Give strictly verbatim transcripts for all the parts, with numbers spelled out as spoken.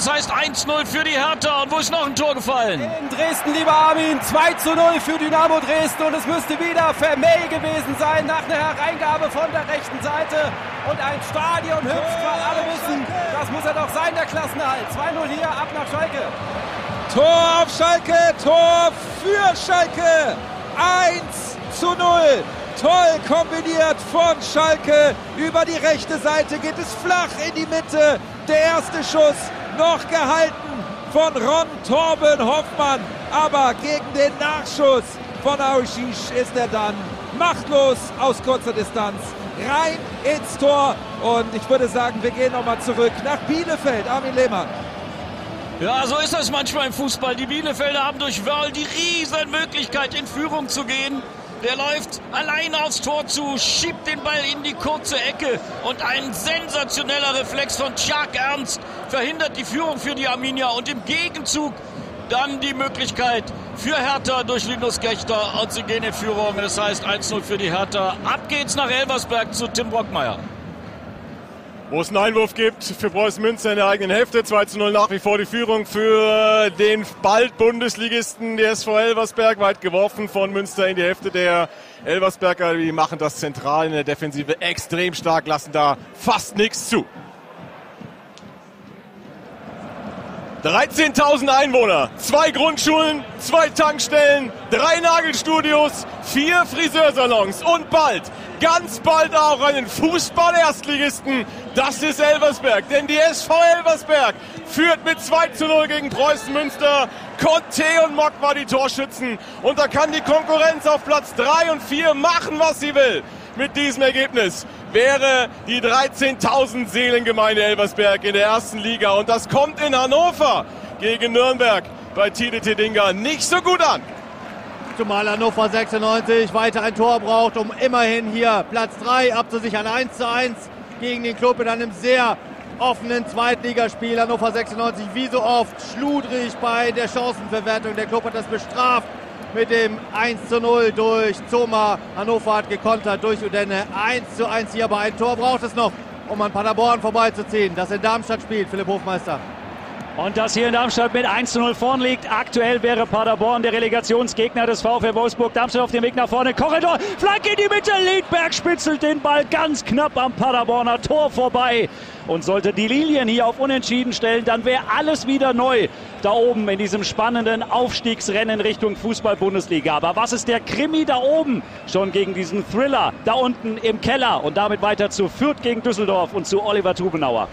Das heißt eins null für die Hertha. Und wo ist noch ein Tor gefallen? In Dresden, lieber Armin, zwei zu null für Dynamo Dresden. Und es müsste wieder Vermey gewesen sein nach einer Hereingabe von der rechten Seite. Und ein Stadion hüpft, weil alle wissen, das muss er doch sein, der Klassenerhalt. zwei null hier, ab nach Schalke. Tor auf Schalke, Tor für Schalke. eins zu null. Toll kombiniert von Schalke. Über die rechte Seite geht es flach in die Mitte. Der erste Schuss noch gehalten von Ron Torben Hoffmann. Aber gegen den Nachschuss von Aouchiche ist er dann machtlos aus kurzer Distanz rein ins Tor. Und ich würde sagen, wir gehen nochmal zurück nach Bielefeld. Armin Lehmann. Ja, so ist das manchmal im Fußball. Die Bielefelder haben durch Wörl die riesen Möglichkeit, in Führung zu gehen. Der läuft alleine aufs Tor zu, schiebt den Ball in die kurze Ecke und ein sensationeller Reflex von Tjark Ernst verhindert die Führung für die Arminia und im Gegenzug dann die Möglichkeit für Hertha durch Linus Gächter und sie gehen in Führung. Das heißt eins null für die Hertha. Ab geht's nach Elversberg zu Tim Brockmeier. Wo es einen Einwurf gibt für Preußen Münster in der eigenen Hälfte. zwei zu null nach wie vor die Führung für den bald Bundesligisten, der S V Elversberg. Weit geworfen von Münster in die Hälfte der Elversberger. Die machen das zentral in der Defensive extrem stark, lassen da fast nichts zu. dreizehntausend Einwohner, zwei Grundschulen, zwei Tankstellen, drei Nagelstudios, vier Friseursalons und bald, ganz bald auch einen Fußball-Erstligisten. Das ist Elversberg, denn die S V Elversberg führt mit zwei zu null gegen Preußen Münster. Conte und Mock war die Torschützen und da kann die Konkurrenz auf Platz drei und vier machen, was sie will. Mit diesem Ergebnis wäre die dreizehntausend Seelengemeinde Elversberg in der ersten Liga. Und das kommt in Hannover gegen Nürnberg bei Tide Tedinga nicht so gut an. Zumal Hannover sechsundneunzig weiter ein Tor braucht, um immerhin hier Platz drei abzusichern. eins zu eins gegen den Klub in einem sehr offenen Zweitligaspiel. Hannover sechsundneunzig wie so oft schludrig bei der Chancenverwertung. Der Klub hat das bestraft mit dem eins zu null durch Zoma. Hannover hat gekontert durch Udenne. eins zu eins hier, aber ein Tor braucht es noch, um an Paderborn vorbeizuziehen, das in Darmstadt spielt. Philipp Hofmeister. Und das hier in Darmstadt mit eins zu null vorn liegt. Aktuell wäre Paderborn der Relegationsgegner des VfL Wolfsburg. Darmstadt auf dem Weg nach vorne. Korridor, Flanke in die Mitte. Liedberg spitzelt den Ball ganz knapp am Paderborner Tor vorbei. Und sollte die Lilien hier auf Unentschieden stellen, dann wäre alles wieder neu da oben in diesem spannenden Aufstiegsrennen Richtung Fußball-Bundesliga. Aber was ist der Krimi da oben schon gegen diesen Thriller da unten im Keller? Und damit weiter zu Fürth gegen Düsseldorf und zu Oliver Tubenauer.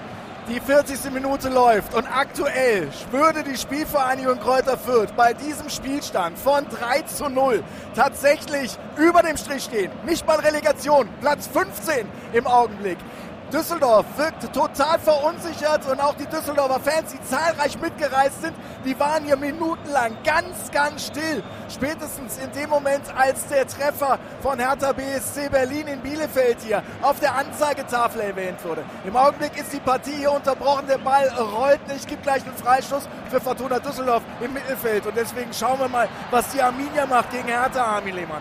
Die vierzigste Minute läuft und aktuell würde die Spielvereinigung Kräuter Fürth bei diesem Spielstand von drei zu null tatsächlich über dem Strich stehen. Nicht mal Relegation, Platz fünfzehn im Augenblick. Düsseldorf wirkt total verunsichert und auch die Düsseldorfer Fans, die zahlreich mitgereist sind, die waren hier minutenlang ganz, ganz still. Spätestens in dem Moment, als der Treffer von Hertha B S C Berlin in Bielefeld hier auf der Anzeigetafel erwähnt wurde. Im Augenblick ist die Partie hier unterbrochen, der Ball rollt nicht, gibt gleich einen Freistoß für Fortuna Düsseldorf im Mittelfeld. Und deswegen schauen wir mal, was die Arminia macht gegen Hertha, Armin Lehmann.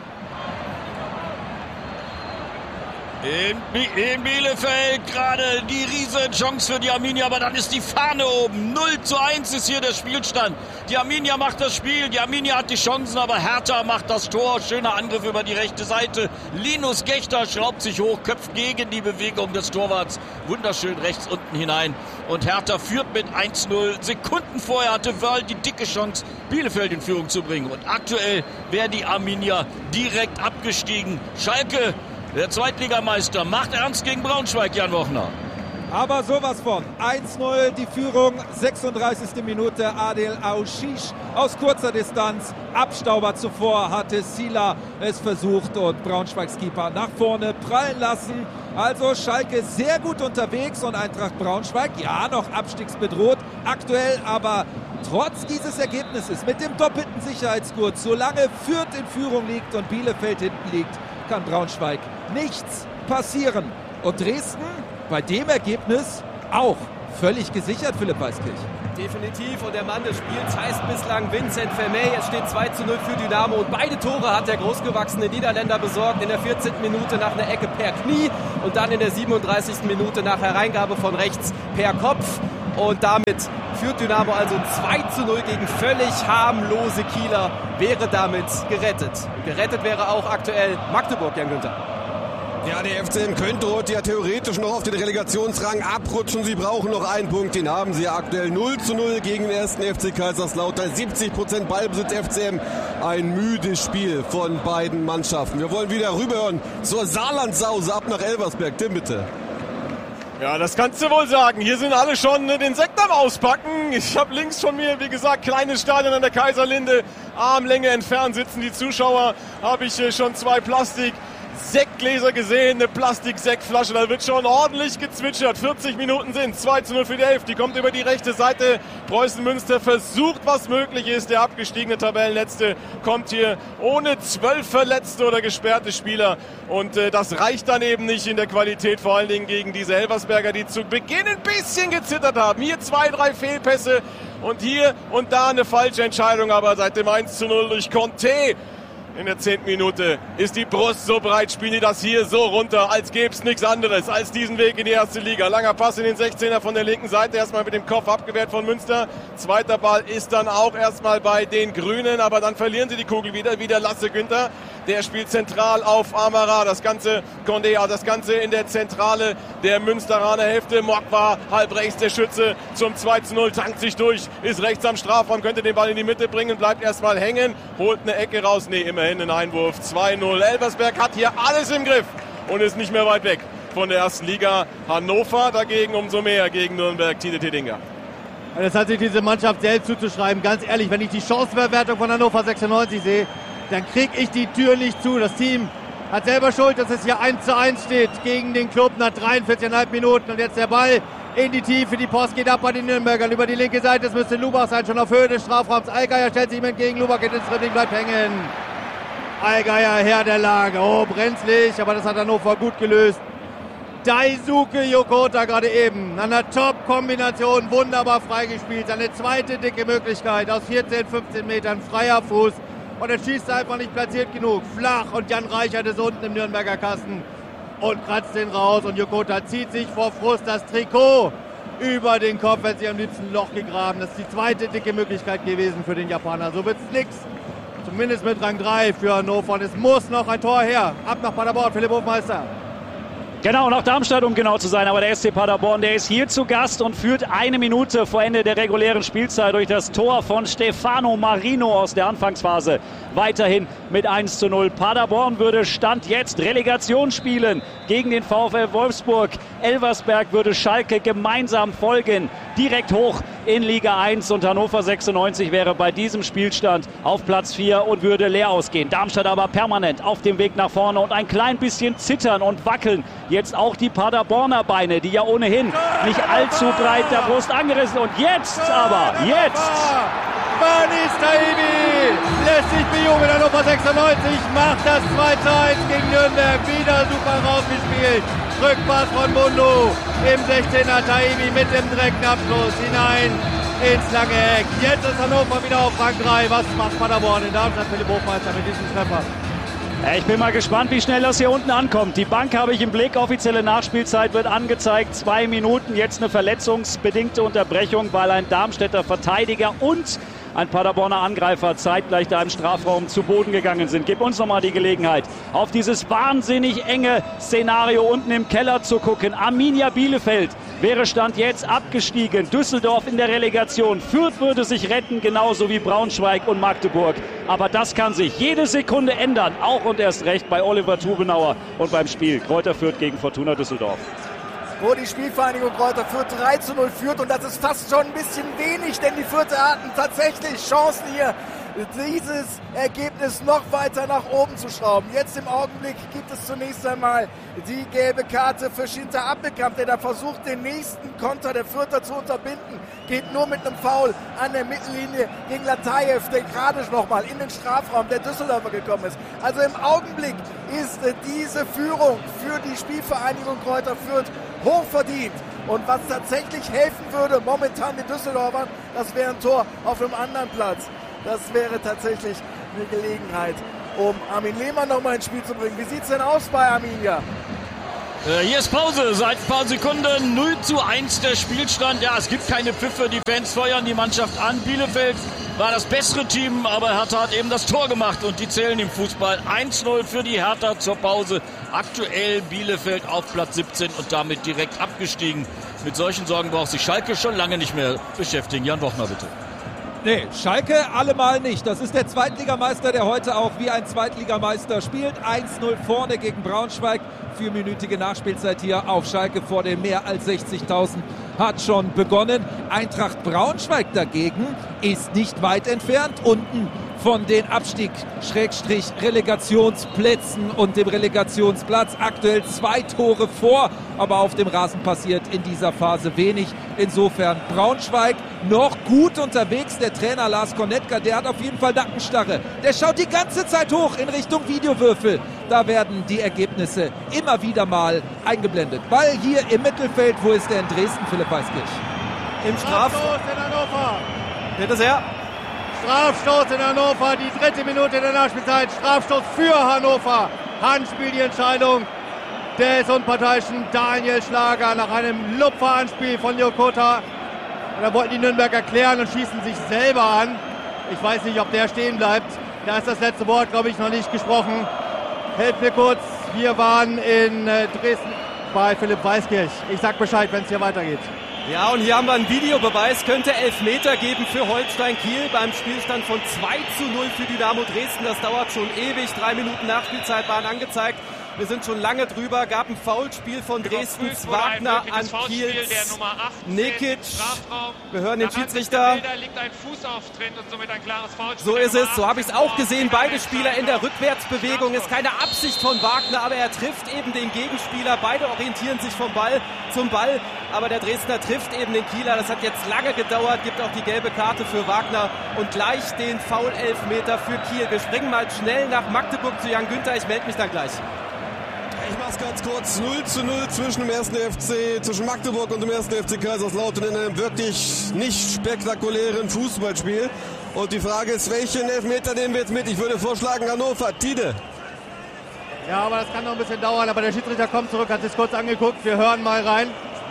In, in Bielefeld gerade die riesen Chance für die Arminia, aber dann ist die Fahne oben. null zu eins ist hier der Spielstand. Die Arminia macht das Spiel, die Arminia hat die Chancen, aber Hertha macht das Tor. Schöner Angriff über die rechte Seite. Linus Gächter schraubt sich hoch, köpft gegen die Bewegung des Torwarts. Wunderschön rechts unten hinein. Und Hertha führt mit eins null. Sekunden vorher hatte Wörl die dicke Chance, Bielefeld in Führung zu bringen. Und aktuell wäre die Arminia direkt abgestiegen. Schalke, der Zweitligameister, macht ernst gegen Braunschweig, Jan Wochner. Aber sowas von. eins null die Führung, sechsunddreißigste Minute, Adel Aouchiche aus kurzer Distanz. Abstauber zuvor hatte Sila es versucht und Braunschweigs Keeper nach vorne prallen lassen. Also Schalke sehr gut unterwegs und Eintracht Braunschweig, ja, noch abstiegsbedroht. Aktuell aber trotz dieses Ergebnisses mit dem doppelten Sicherheitsgurt, solange Fürth in Führung liegt und Bielefeld hinten liegt, kann Braunschweig nichts passieren. Und Dresden bei dem Ergebnis auch völlig gesichert, Philipp Weiskirch. Definitiv, und der Mann des Spiels heißt bislang Vincent Vermey. Es steht zwei zu null für Dynamo und beide Tore hat der großgewachsene Niederländer besorgt. In der vierzehnten Minute nach einer Ecke per Knie und dann in der siebenunddreißigsten Minute nach Hereingabe von rechts per Kopf. Und damit führt Dynamo also zwei zu null gegen völlig harmlose Kieler, wäre damit gerettet. Gerettet wäre auch aktuell Magdeburg, Jan Günther. Ja, der F C M könnte heute ja theoretisch noch auf den Relegationsrang abrutschen. Sie brauchen noch einen Punkt, den haben sie aktuell. null zu null gegen den ersten F C Kaiserslautern. siebzig Prozent Ballbesitz F C M. Ein müdes Spiel von beiden Mannschaften. Wir wollen wieder rüberhören zur Saarlandsause ab nach Elversberg. Tim, bitte. Ja, das kannst du wohl sagen. Hier sind alle schon den Sekt am Auspacken. Ich habe links von mir, wie gesagt, kleines Stadion an der Kaiserlinde. Armlänge entfernt sitzen die Zuschauer. Habe ich schon zwei Plastik Sektgläser gesehen, eine Plastik-Sektflasche, da wird schon ordentlich gezwitschert. vierzig Minuten sind, zwei zu null für die Elf, die kommt über die rechte Seite. Preußen Münster versucht, was möglich ist. Der abgestiegene Tabellenletzte kommt hier ohne zwölf verletzte oder gesperrte Spieler. Und äh, das reicht dann eben nicht in der Qualität, vor allen Dingen gegen diese Elversberger, die zu Beginn ein bisschen gezittert haben. Hier zwei, drei Fehlpässe und hier und da eine falsche Entscheidung, aber seit dem eins zu null durch Conte in der zehnten Minute ist die Brust so breit, spielen die das hier so runter, als gäbe es nichts anderes als diesen Weg in die erste Liga. Langer Pass in den sechzehner von der linken Seite, erstmal mit dem Kopf abgewehrt von Münster. Zweiter Ball ist dann auch erstmal bei den Grünen, aber dann verlieren sie die Kugel wieder. Wieder Lasse Günther, der spielt zentral auf Amara. Das Ganze, Condé, das Ganze in der Zentrale der Münsteraner Hälfte. Mock war halb rechts der Schütze zum zwei zu null, tankt sich durch, ist rechts am Strafraum, könnte den Ball in die Mitte bringen, bleibt erstmal hängen, holt eine Ecke raus. Nee, immerhin ein Einwurf, zwei null. Elversberg hat hier alles im Griff und ist nicht mehr weit weg von der ersten Liga. Hannover dagegen umso mehr gegen Nürnberg. Tide Tedinger. Das hat sich diese Mannschaft selbst zuzuschreiben. Ganz ehrlich, wenn ich die Chancenverwertung von Hannover sechsundneunzig sehe, dann kriege ich die Tür nicht zu. Das Team hat selber Schuld, dass es hier eins zu eins steht gegen den Club nach dreiundvierzig Komma fünf Minuten. Und jetzt der Ball in die Tiefe. Die Post geht ab bei den Nürnbergern über die linke Seite. Es müsste Lubach sein, schon auf Höhe des Strafraums. Allgeier stellt sich ihm entgegen. Lubach geht ins Dribbling, bleibt hängen. Allgeier Herr der Lage. Oh, brenzlig, aber das hat Hannover gut gelöst. Daisuke Yokota gerade eben an der Top-Kombination wunderbar freigespielt. Seine zweite dicke Möglichkeit aus vierzehn, fünfzehn Metern freier Fuß. Und er schießt einfach nicht platziert genug. Flach und Jan Reichert ist unten im Nürnberger Kasten und kratzt den raus. Und Yokota zieht sich vor Frust das Trikot über den Kopf, wenn sie am liebsten ein Loch gegraben. Das ist die zweite dicke Möglichkeit gewesen für den Japaner. So wird es nichts. Zumindest mit Rang drei für Hannover. Und es muss noch ein Tor her. Ab nach Paderborn, Philipp Hofmeister. Genau, nach Darmstadt, um genau zu sein. Aber der S C Paderborn, der ist hier zu Gast und führt eine Minute vor Ende der regulären Spielzeit durch das Tor von Stefano Marino aus der Anfangsphase. Weiterhin mit eins zu null. Paderborn würde Stand jetzt Relegation spielen gegen den VfL Wolfsburg. Elversberg würde Schalke gemeinsam folgen. Direkt hoch in Liga eins. Und Hannover sechsundneunzig wäre bei diesem Spielstand auf Platz vier und würde leer ausgehen. Darmstadt aber permanent auf dem Weg nach vorne und ein klein bisschen zittern und wackeln. Jetzt auch die Paderborner Beine, die ja ohnehin nicht allzu breit der Brust angerissen. Und jetzt aber, jetzt! Manis Taimi lässt sich bejubeln. Hannover sechsundneunzig macht das zwei zu eins gegen Nürnberg. Wieder super rausgespielt. Rückpass von Mundo im sechzehner. Taimi mit dem direkten Abschluss hinein ins lange Eck. Jetzt ist Hannover wieder auf Rang drei. Was macht Paderborn in Darmstadt? Philipp Hofmeister mit diesem Treffer. Ich bin mal gespannt, wie schnell das hier unten ankommt. Die Bank habe ich im Blick. Offizielle Nachspielzeit wird angezeigt. Zwei Minuten. Jetzt eine verletzungsbedingte Unterbrechung, weil ein Darmstädter Verteidiger und ein Paderborner Angreifer zeitgleich da im Strafraum zu Boden gegangen sind. Gib uns nochmal die Gelegenheit, auf dieses wahnsinnig enge Szenario unten im Keller zu gucken. Arminia Bielefeld wäre Stand jetzt abgestiegen. Düsseldorf in der Relegation. Fürth würde sich retten, genauso wie Braunschweig und Magdeburg. Aber das kann sich jede Sekunde ändern. Auch und erst recht bei Oliver Tubenauer und beim Spiel Greuther Fürth gegen Fortuna Düsseldorf. Wo die Spielvereinigung Greuther Fürth drei zu null führt. Und das ist fast schon ein bisschen wenig, denn die Fürther hatten tatsächlich Chancen hier, dieses Ergebnis noch weiter nach oben zu schrauben. Jetzt im Augenblick gibt es zunächst einmal die gelbe Karte für Schinter Appelkamp, der da versucht, den nächsten Konter der Fürther zu unterbinden. Geht nur mit einem Foul an der Mittellinie gegen Latajew, der gerade noch mal in den Strafraum der Düsseldorfer gekommen ist. Also im Augenblick ist diese Führung für die Spielvereinigung Greuther Fürth hochverdient. Und was tatsächlich helfen würde, momentan den Düsseldorfern, das wäre ein Tor auf einem anderen Platz. Das wäre tatsächlich eine Gelegenheit, um Armin Lehmann noch mal ins Spiel zu bringen. Wie sieht es denn aus bei Arminia? Hier ist Pause, seit ein paar Sekunden null zu eins der Spielstand. Ja, es gibt keine Pfiffe, die Fans feuern die Mannschaft an. Bielefeld war das bessere Team, aber Hertha hat eben das Tor gemacht und die zählen im Fußball. eins null für die Hertha zur Pause. Aktuell Bielefeld auf Platz siebzehn und damit direkt abgestiegen. Mit solchen Sorgen braucht sich Schalke schon lange nicht mehr beschäftigen. Jan Wochner, bitte. Nee, Schalke allemal nicht. Das ist der Zweitligameister, der heute auch wie ein Zweitligameister spielt. eins null vorne gegen Braunschweig. Vierminütige Nachspielzeit hier auf Schalke vor den mehr als sechzigtausend hat schon begonnen. Eintracht Braunschweig dagegen ist nicht weit entfernt. Unten von den Abstieg-Relegationsplätzen und dem Relegationsplatz. Aktuell zwei Tore vor, aber auf dem Rasen passiert in dieser Phase wenig. Insofern Braunschweig noch gut unterwegs. Der Trainer Lars Konetka, der hat auf jeden Fall Nackenstarre. Der schaut die ganze Zeit hoch in Richtung Videowürfel. Da werden die Ergebnisse immer wieder mal eingeblendet. Ball hier im Mittelfeld. Wo ist der in Dresden, Philipp Weiskirch? Im Strafstoß in Hannover. Bitte sehr. Strafstoß in Hannover, die dritte Minute der Nachspielzeit. Strafstoß für Hannover. Handspiel die Entscheidung des unparteiischen Daniel Schlager nach einem Lupfer-Anspiel von Jokota. Und da wollten die Nürnberger klären und schießen sich selber an. Ich weiß nicht, ob der stehen bleibt. Da ist das letzte Wort, glaube ich, noch nicht gesprochen. Helft mir kurz. Wir waren in Dresden bei Philipp Weiskirch. Ich sag Bescheid, wenn es hier weitergeht. Ja, und hier haben wir einen Videobeweis. Könnte Elfmeter geben für Holstein Kiel beim Spielstand von zwei zu null für Dynamo Dresden. Das dauert schon ewig. Drei Minuten Nachspielzeit waren angezeigt. Wir sind schon lange drüber. Gab ein Foulspiel von Dresdens Wagner an Kiel. Nikic. Wir hören den Schiedsrichter. So ist es. So habe ich es auch gesehen. Beide Spieler in der Rückwärtsbewegung. Ist keine Absicht von Wagner, aber er trifft eben den Gegenspieler. Beide orientieren sich vom Ball zum Ball. Aber der Dresdner trifft eben den Kieler. Das hat jetzt lange gedauert. Gibt auch die gelbe Karte für Wagner. Und gleich den Foul-Elfmeter für Kiel. Wir springen mal schnell nach Magdeburg zu Jan Günther. Ich melde mich dann gleich. Ich mach's ganz kurz. null zu null zwischen dem ersten F C, zwischen Magdeburg und dem ersten F C Kaiserslautern in einem wirklich nicht spektakulären Fußballspiel. Und die Frage ist, welchen Elfmeter nehmen wir jetzt mit? Ich würde vorschlagen, Hannover. Tide. Ja, aber das kann noch ein bisschen dauern. Aber der Schiedsrichter kommt zurück, hat sich kurz angeguckt. Wir hören mal rein.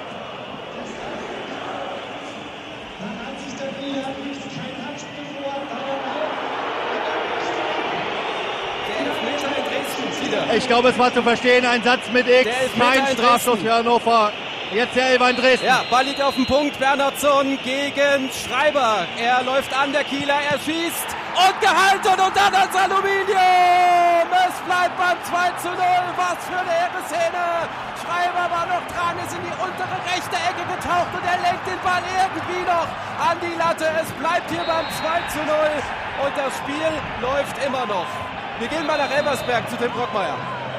Ich glaube, es war zu verstehen, ein Satz mit X, kein Strafstoß für Hannover. Jetzt der Elfer in Dresden. Ja, Ball liegt auf dem Punkt. Bernhardsson gegen Schreiber. Er läuft an, der Kieler, er schießt und gehalten und dann ans Aluminium. Es bleibt beim zwei zu null. Was für eine Ehrenszene. Schreiber war noch dran, ist in die untere rechte Ecke getaucht und er lenkt den Ball irgendwie noch an die Latte. Es bleibt hier beim zwei zu null und das Spiel läuft immer noch. Wir gehen mal nach Elversberg zu Tim Brockmeier.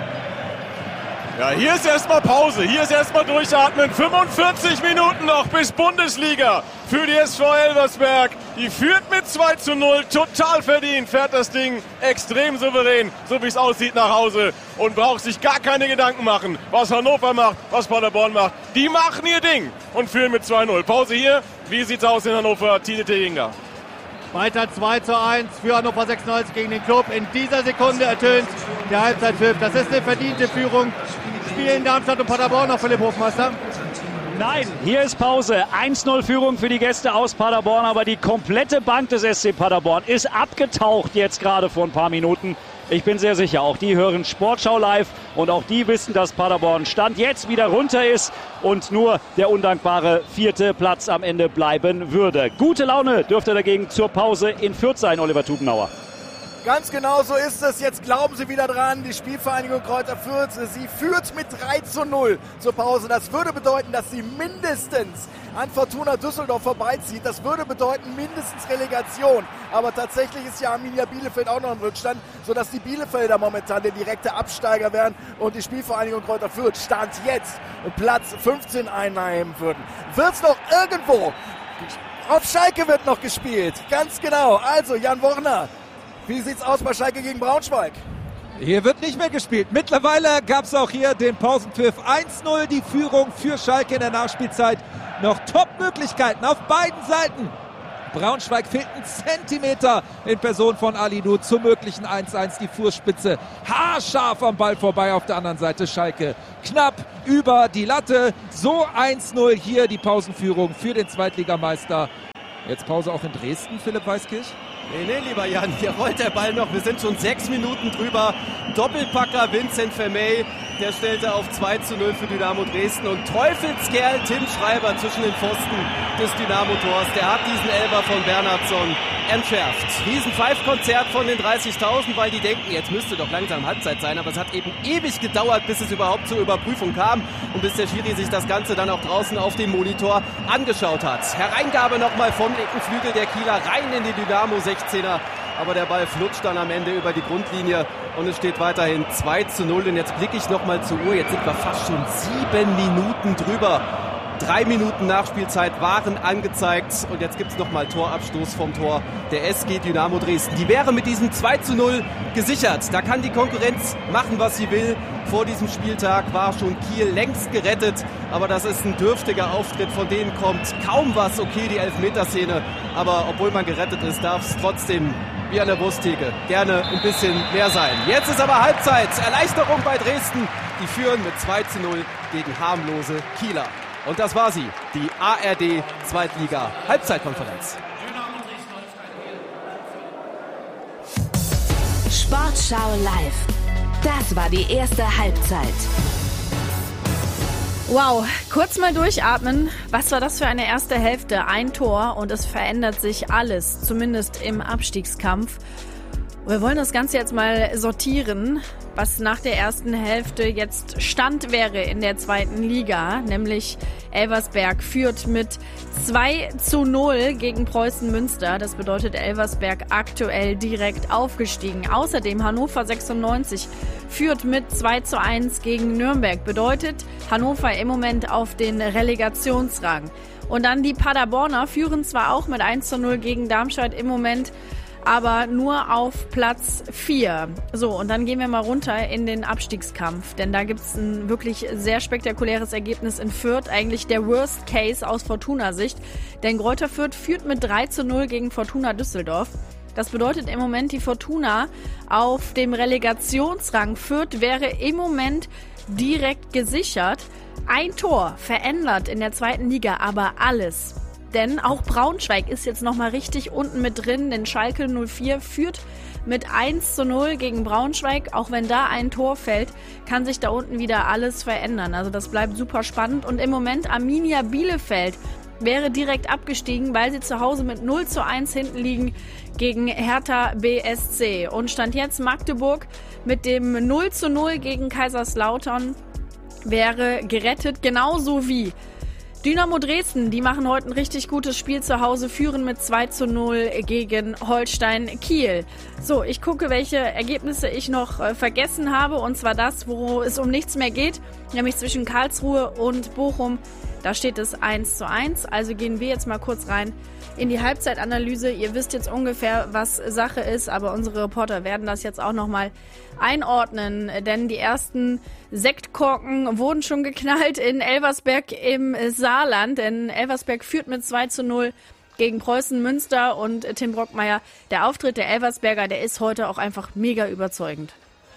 Ja, hier ist erstmal Pause, hier ist erstmal durchatmen. fünfundvierzig Minuten noch bis Bundesliga für die S V Elversberg. Die führt mit zwei zu null, total verdient, fährt das Ding extrem souverän, so wie es aussieht, nach Hause. Und braucht sich gar keine Gedanken machen, was Hannover macht, was Paderborn macht. Die machen ihr Ding und führen mit zwei null. Pause hier, wie sieht's aus in Hannover? Tide Teginga. Weiter zwei zu eins für Hannover sechsundneunzig gegen den Club. In dieser Sekunde ertönt der Halbzeitpfiff. Das ist eine verdiente Führung. Spielen Darmstadt und Paderborn noch, Philipp Hofmeister? Nein, hier ist Pause. eins null Führung für die Gäste aus Paderborn, aber die komplette Bank des S C Paderborn ist abgetaucht jetzt gerade vor ein paar Minuten. Ich bin sehr sicher, auch die hören Sportschau live und auch die wissen, dass Paderborn Stand jetzt wieder runter ist und nur der undankbare vierte Platz am Ende bleiben würde. Gute Laune dürfte dagegen zur Pause in Fürth sein, Oliver Tubenauer. Ganz genau so ist es. Jetzt glauben sie wieder dran. Die Spielvereinigung Kräuter Fürth, sie führt mit drei zu null zur Pause. Das würde bedeuten, dass sie mindestens an Fortuna Düsseldorf vorbeizieht. Das würde bedeuten mindestens Relegation. Aber tatsächlich ist ja Arminia Bielefeld auch noch im Rückstand, sodass die Bielefelder momentan der direkte Absteiger wären und die Spielvereinigung Kräuter Fürth Stand jetzt Platz fünfzehn einnehmen würden. Wird's noch irgendwo? Auf Schalke wird noch gespielt. Ganz genau. Also Jan Wochner. Wie sieht's aus bei Schalke gegen Braunschweig? Hier wird nicht mehr gespielt. Mittlerweile gab es auch hier den Pausenpfiff. eins null die Führung für Schalke in der Nachspielzeit. Noch Top-Möglichkeiten auf beiden Seiten. Braunschweig fehlt ein Zentimeter in Person von Alidou zum möglichen eins zu eins. Die Fußspitze haarscharf am Ball vorbei. Auf der anderen Seite Schalke knapp über die Latte. So eins zu null hier die Pausenführung für den Zweitligameister. Jetzt Pause auch in Dresden, Philipp Weiskirch? Nee, nee, lieber Jan, hier rollt der Ball noch. Wir sind schon sechs Minuten drüber. Doppelpacker Vincent Vermey, der stellte auf zwei zu null für Dynamo Dresden. Und Teufelskerl Tim Schreiber zwischen den Pfosten des Dynamo-Tors. Der hat diesen Elfer von Bernhardsson entschärft. Riesen-Pfeifkonzert von den dreißigtausend, weil die denken, jetzt müsste doch langsam Halbzeit sein. Aber es hat eben ewig gedauert, bis es überhaupt zur Überprüfung kam. Und bis der Schiri sich das Ganze dann auch draußen auf dem Monitor angeschaut hat. Hereingabe nochmal vom linken Flügel der Kieler rein in die Dynamo sechzehner. Aber der Ball flutscht dann am Ende über die Grundlinie und es steht weiterhin zwei zu null. Und jetzt blicke ich nochmal zur Uhr. Jetzt sind wir fast schon sieben Minuten drüber. Drei Minuten Nachspielzeit waren angezeigt und jetzt gibt es nochmal Torabstoß vom Tor der S G Dynamo Dresden. Die wäre mit diesem zwei zu null gesichert. Da kann die Konkurrenz machen, was sie will. Vor diesem Spieltag war schon Kiel längst gerettet, aber das ist ein dürftiger Auftritt. Von denen kommt kaum was. Okay, die Elfmeterszene, aber obwohl man gerettet ist, darf es trotzdem wie an der Wursttheke gerne ein bisschen mehr sein. Jetzt ist aber Halbzeit. Erleichterung bei Dresden. Die führen mit zwei zu null gegen harmlose Kieler. Und das war sie, die A R D Zweitliga Halbzeitkonferenz. Sportschau live. Das war die erste Halbzeit. Wow, kurz mal durchatmen. Was war das für eine erste Hälfte? Ein Tor und es verändert sich alles, zumindest im Abstiegskampf. Wir wollen das Ganze jetzt mal sortieren, was nach der ersten Hälfte jetzt Stand wäre in der zweiten Liga, nämlich Elversberg führt mit zwei zu null gegen Preußen Münster. Das bedeutet Elversberg aktuell direkt aufgestiegen. Außerdem Hannover sechsundneunzig führt mit zwei zu eins gegen Nürnberg. Bedeutet Hannover im Moment auf den Relegationsrang. Und dann die Paderborner führen zwar auch mit eins zu null gegen Darmstadt im Moment, aber nur auf Platz vier. So, und dann gehen wir mal runter in den Abstiegskampf, denn da gibt's ein wirklich sehr spektakuläres Ergebnis in Fürth, eigentlich der Worst Case aus Fortuna-Sicht, denn Greuther Fürth führt mit drei zu null gegen Fortuna Düsseldorf. Das bedeutet im Moment die Fortuna auf dem Relegationsrang. Fürth wäre im Moment direkt gesichert. Ein Tor verändert in der zweiten Liga aber alles. Denn auch Braunschweig ist jetzt nochmal richtig unten mit drin, denn Schalke null vier führt mit eins zu null gegen Braunschweig. Auch wenn da ein Tor fällt, kann sich da unten wieder alles verändern. Also das bleibt super spannend. Und im Moment Arminia Bielefeld wäre direkt abgestiegen, weil sie zu Hause mit null zu eins hinten liegen gegen Hertha B S C. Und Stand jetzt Magdeburg mit dem null zu null gegen Kaiserslautern wäre gerettet, genauso wie Dynamo Dresden, die machen heute ein richtig gutes Spiel zu Hause, führen mit zwei zu null gegen Holstein Kiel. So, ich gucke, welche Ergebnisse ich noch äh, vergessen habe, und zwar das, wo es um nichts mehr geht, nämlich zwischen Karlsruhe und Bochum. Da steht es eins zu eins, also gehen wir jetzt mal kurz rein in die Halbzeitanalyse. Ihr wisst jetzt ungefähr, was Sache ist, aber unsere Reporter werden das jetzt auch nochmal einordnen, denn die ersten Sektkorken wurden schon geknallt in Elversberg im Saarland, denn Elversberg führt mit zwei zu null gegen Preußen Münster und Tim Brockmeier, der Auftritt der Elversberger, der ist heute auch einfach mega überzeugend.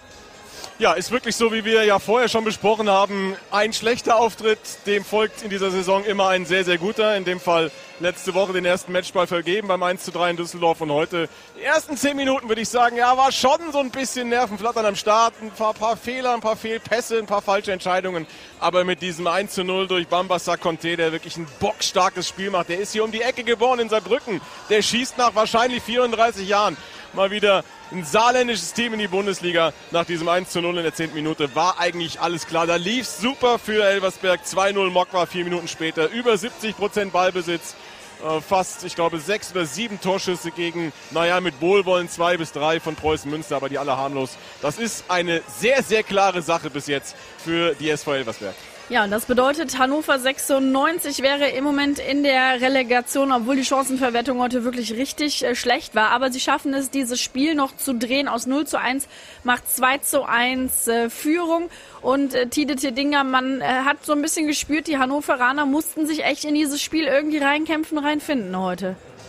Ja, ist wirklich so, wie wir ja vorher schon besprochen haben. Ein schlechter Auftritt, dem folgt in dieser Saison immer ein sehr, sehr guter. In dem Fall letzte Woche den ersten Matchball vergeben beim eins zu drei in Düsseldorf. Und heute, die ersten zehn Minuten würde ich sagen, ja, war schon so ein bisschen Nervenflattern am Start. Ein paar, paar Fehler, ein paar Fehlpässe, ein paar falsche Entscheidungen. Aber mit diesem eins zu null durch Bambasa Conte, der wirklich ein bockstarkes Spiel macht. Der ist hier um die Ecke geboren in Saarbrücken. Der schießt nach wahrscheinlich vierunddreißig Jahren mal wieder ein saarländisches Team in die Bundesliga. Nach diesem eins zu null in der zehnten Minute war eigentlich alles klar. Da lief's super für Elversberg. zwei null Mokwa, vier Minuten später. Über siebzig Prozent Ballbesitz. Äh, fast, ich glaube, sechs oder sieben Torschüsse gegen, naja, mit Wohlwollen zwei bis drei von Preußen Münster, aber die alle harmlos. Das ist eine sehr, sehr klare Sache bis jetzt für die S V Elversberg. Ja, und das bedeutet, Hannover sechsundneunzig wäre im Moment in der Relegation, obwohl die Chancenverwertung heute wirklich richtig äh, schlecht war. Aber sie schaffen es, dieses Spiel noch zu drehen. Aus null zu eins macht zwei zu eins äh, Führung. Und äh, Tide Tedinga, man äh, hat so ein bisschen gespürt, die Hannoveraner mussten sich echt in dieses Spiel irgendwie reinkämpfen, reinfinden heute.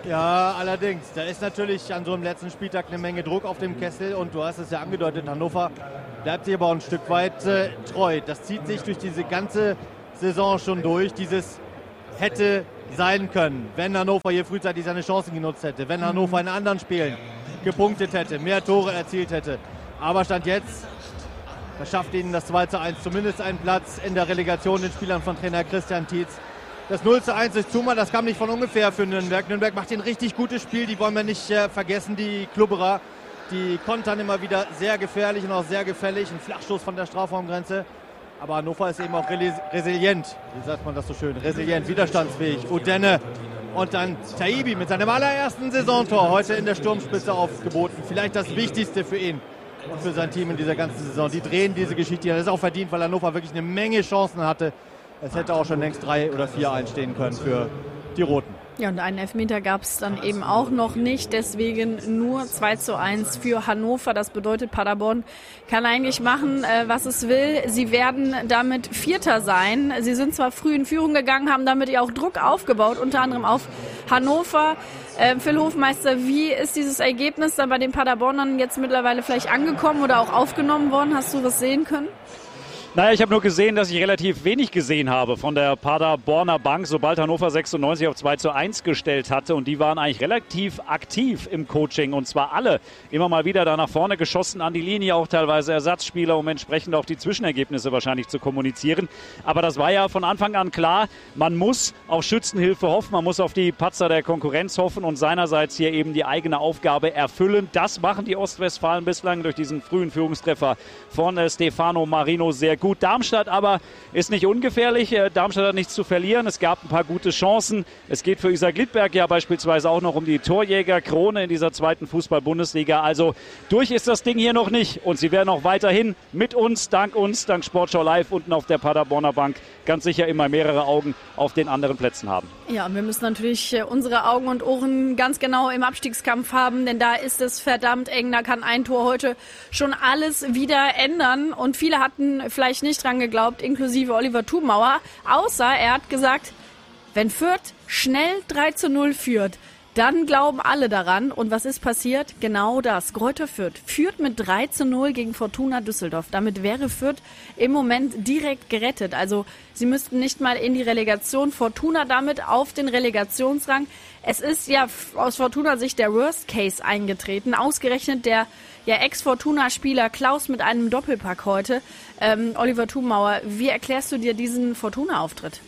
Ja, allerdings. Da ist natürlich an so einem letzten Spieltag eine Menge Druck auf dem Kessel und du hast es ja angedeutet, Hannover bleibt sich aber auch ein Stück weit äh, treu. Das zieht sich durch diese ganze Saison schon durch, dieses hätte sein können, wenn Hannover hier frühzeitig seine Chancen genutzt hätte, wenn Hannover in anderen Spielen gepunktet hätte, mehr Tore erzielt hätte. Aber Stand jetzt verschafft ihnen das zwei zu eins zumindest einen Platz in der Relegation den Spielern von Trainer Christian Tietz. Das null zu eins ist Zuma, das kam nicht von ungefähr für Nürnberg. Nürnberg macht ein richtig gutes Spiel, die wollen wir nicht äh, vergessen, die Klubberer. Die kontern immer wieder sehr gefährlich und auch sehr gefällig. Ein Flachstoß von der Strafraumgrenze. Aber Hannover ist eben auch resilient, wie sagt man das so schön, resilient, widerstandsfähig. Udenne und dann Taibi mit seinem allerersten Saisontor heute in der Sturmspitze aufgeboten. Vielleicht das Wichtigste für ihn und für sein Team in dieser ganzen Saison. Die drehen diese Geschichte. Das ist auch verdient, weil Hannover wirklich eine Menge Chancen hatte. Es hätte auch schon längst drei oder vier einstehen können für die Roten. Ja, und einen Elfmeter gab es dann eben auch noch nicht, deswegen nur zwei zu eins für Hannover. Das bedeutet, Paderborn kann eigentlich machen, äh, was es will. Sie werden damit Vierter sein. Sie sind zwar früh in Führung gegangen, haben damit ja auch Druck aufgebaut, unter anderem auf Hannover. Äh, Phil Hofmeister, wie ist dieses Ergebnis dann bei den Paderbornern jetzt mittlerweile vielleicht angekommen oder auch aufgenommen worden? Hast du was sehen können? Naja, ich habe nur gesehen, dass ich relativ wenig gesehen habe von der Paderborner Bank, sobald Hannover sechsundneunzig auf zwei zu eins gestellt hatte. Und die waren eigentlich relativ aktiv im Coaching. Und zwar alle immer mal wieder da nach vorne geschossen, an die Linie, auch teilweise Ersatzspieler, um entsprechend auch die Zwischenergebnisse wahrscheinlich zu kommunizieren. Aber das war ja von Anfang an klar, man muss auf Schützenhilfe hoffen, man muss auf die Patzer der Konkurrenz hoffen und seinerseits hier eben die eigene Aufgabe erfüllen. Das machen die Ostwestfalen bislang durch diesen frühen Führungstreffer von äh, Stefano Marino sehr gut. Gut, Darmstadt aber ist nicht ungefährlich. Darmstadt hat nichts zu verlieren. Es gab ein paar gute Chancen. Es geht für Isaac Littberg ja beispielsweise auch noch um die Torjägerkrone in dieser zweiten Fußball-Bundesliga. Also durch ist das Ding hier noch nicht. Und sie werden auch weiterhin mit uns, dank uns, dank Sportschau Live unten auf der Paderborner Bank ganz sicher immer mehrere Augen auf den anderen Plätzen haben. Ja, und wir müssen natürlich unsere Augen und Ohren ganz genau im Abstiegskampf haben, denn da ist es verdammt eng. Da kann ein Tor heute schon alles wieder ändern. Und viele hatten vielleicht nicht dran geglaubt, inklusive Oliver Thumauer, außer er hat gesagt, wenn Fürth schnell drei zu null führt, dann glauben alle daran. Und was ist passiert? Genau das. Greuther Fürth führt mit drei zu null gegen Fortuna Düsseldorf. Damit wäre Fürth im Moment direkt gerettet. Also sie müssten nicht mal in die Relegation. Fortuna damit auf den Relegationsrang. Es ist ja aus Fortuna-Sicht der Worst Case eingetreten. Ausgerechnet der ja, Ex-Fortuna-Spieler Klaus mit einem Doppelpack heute. Ähm, Oliver Thumauer, wie erklärst du dir diesen Fortuna-Auftritt?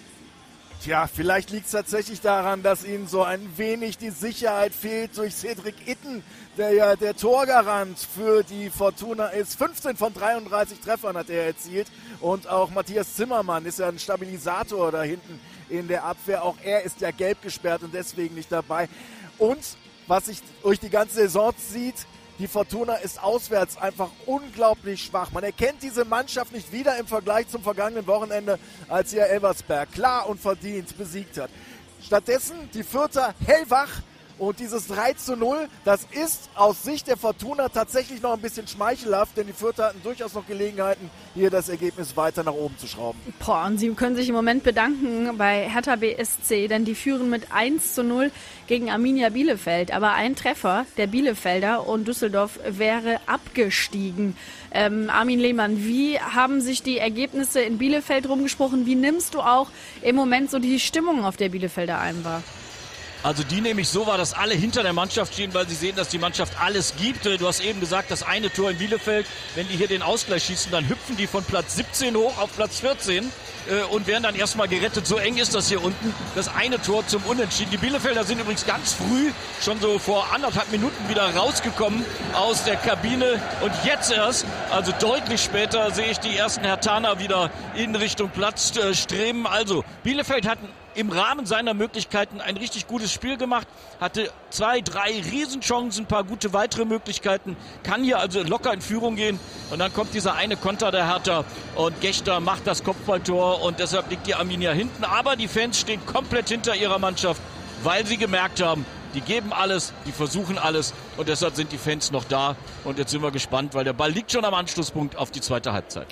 Tja, vielleicht liegt es tatsächlich daran, dass ihnen so ein wenig die Sicherheit fehlt durch Cedric Itten, der ja der Torgarant für die Fortuna ist. fünfzehn von dreiunddreißig Treffern hat er erzielt und auch Matthias Zimmermann ist ja ein Stabilisator da hinten in der Abwehr. Auch er ist ja gelb gesperrt und deswegen nicht dabei. Und was sich durch die ganze Saison zieht, die Fortuna ist auswärts einfach unglaublich schwach. Man erkennt diese Mannschaft nicht wieder im Vergleich zum vergangenen Wochenende, als sie ja Elversberg klar und verdient besiegt hat. Stattdessen die Fürther hellwach und dieses drei zu null, das ist aus Sicht der Fortuna tatsächlich noch ein bisschen schmeichelhaft, denn die Fürther hatten durchaus noch Gelegenheiten, hier das Ergebnis weiter nach oben zu schrauben. Boah, und sie können sich im Moment bedanken bei Hertha B S C, denn die führen mit eins zu null gegen Arminia Bielefeld. Aber ein Treffer der Bielefelder und Düsseldorf wäre abgestiegen. Ähm, Armin Lehmann, wie haben sich die Ergebnisse in Bielefeld rumgesprochen? Wie nimmst du auch im Moment so die Stimmung auf der Bielefelder ein wahr? Also die nehme ich so wahr, dass alle hinter der Mannschaft stehen, weil sie sehen, dass die Mannschaft alles gibt. Du hast eben gesagt, das eine Tor in Bielefeld, wenn die hier den Ausgleich schießen, dann hüpfen die von Platz siebzehn hoch auf Platz vierzehn äh, und werden dann erstmal gerettet. So eng ist das hier unten, das eine Tor zum Unentschieden. Die Bielefelder sind übrigens ganz früh, schon so vor anderthalb Minuten wieder rausgekommen aus der Kabine. Und jetzt erst, also deutlich später, sehe ich die ersten Herthaner wieder in Richtung Platz äh, streben. Also Bielefeld hat im Rahmen seiner Möglichkeiten ein richtig gutes Spiel gemacht, hatte zwei, drei Riesenchancen, ein paar gute weitere Möglichkeiten, kann hier also locker in Führung gehen und dann kommt dieser eine Konter der Hertha und Gechter macht das Kopfballtor und deshalb liegt die Arminia hinten, aber die Fans stehen komplett hinter ihrer Mannschaft, weil sie gemerkt haben, die geben alles, die versuchen alles und deshalb sind die Fans noch da und jetzt sind wir gespannt, weil der Ball liegt schon am Anschlusspunkt auf die zweite Halbzeit.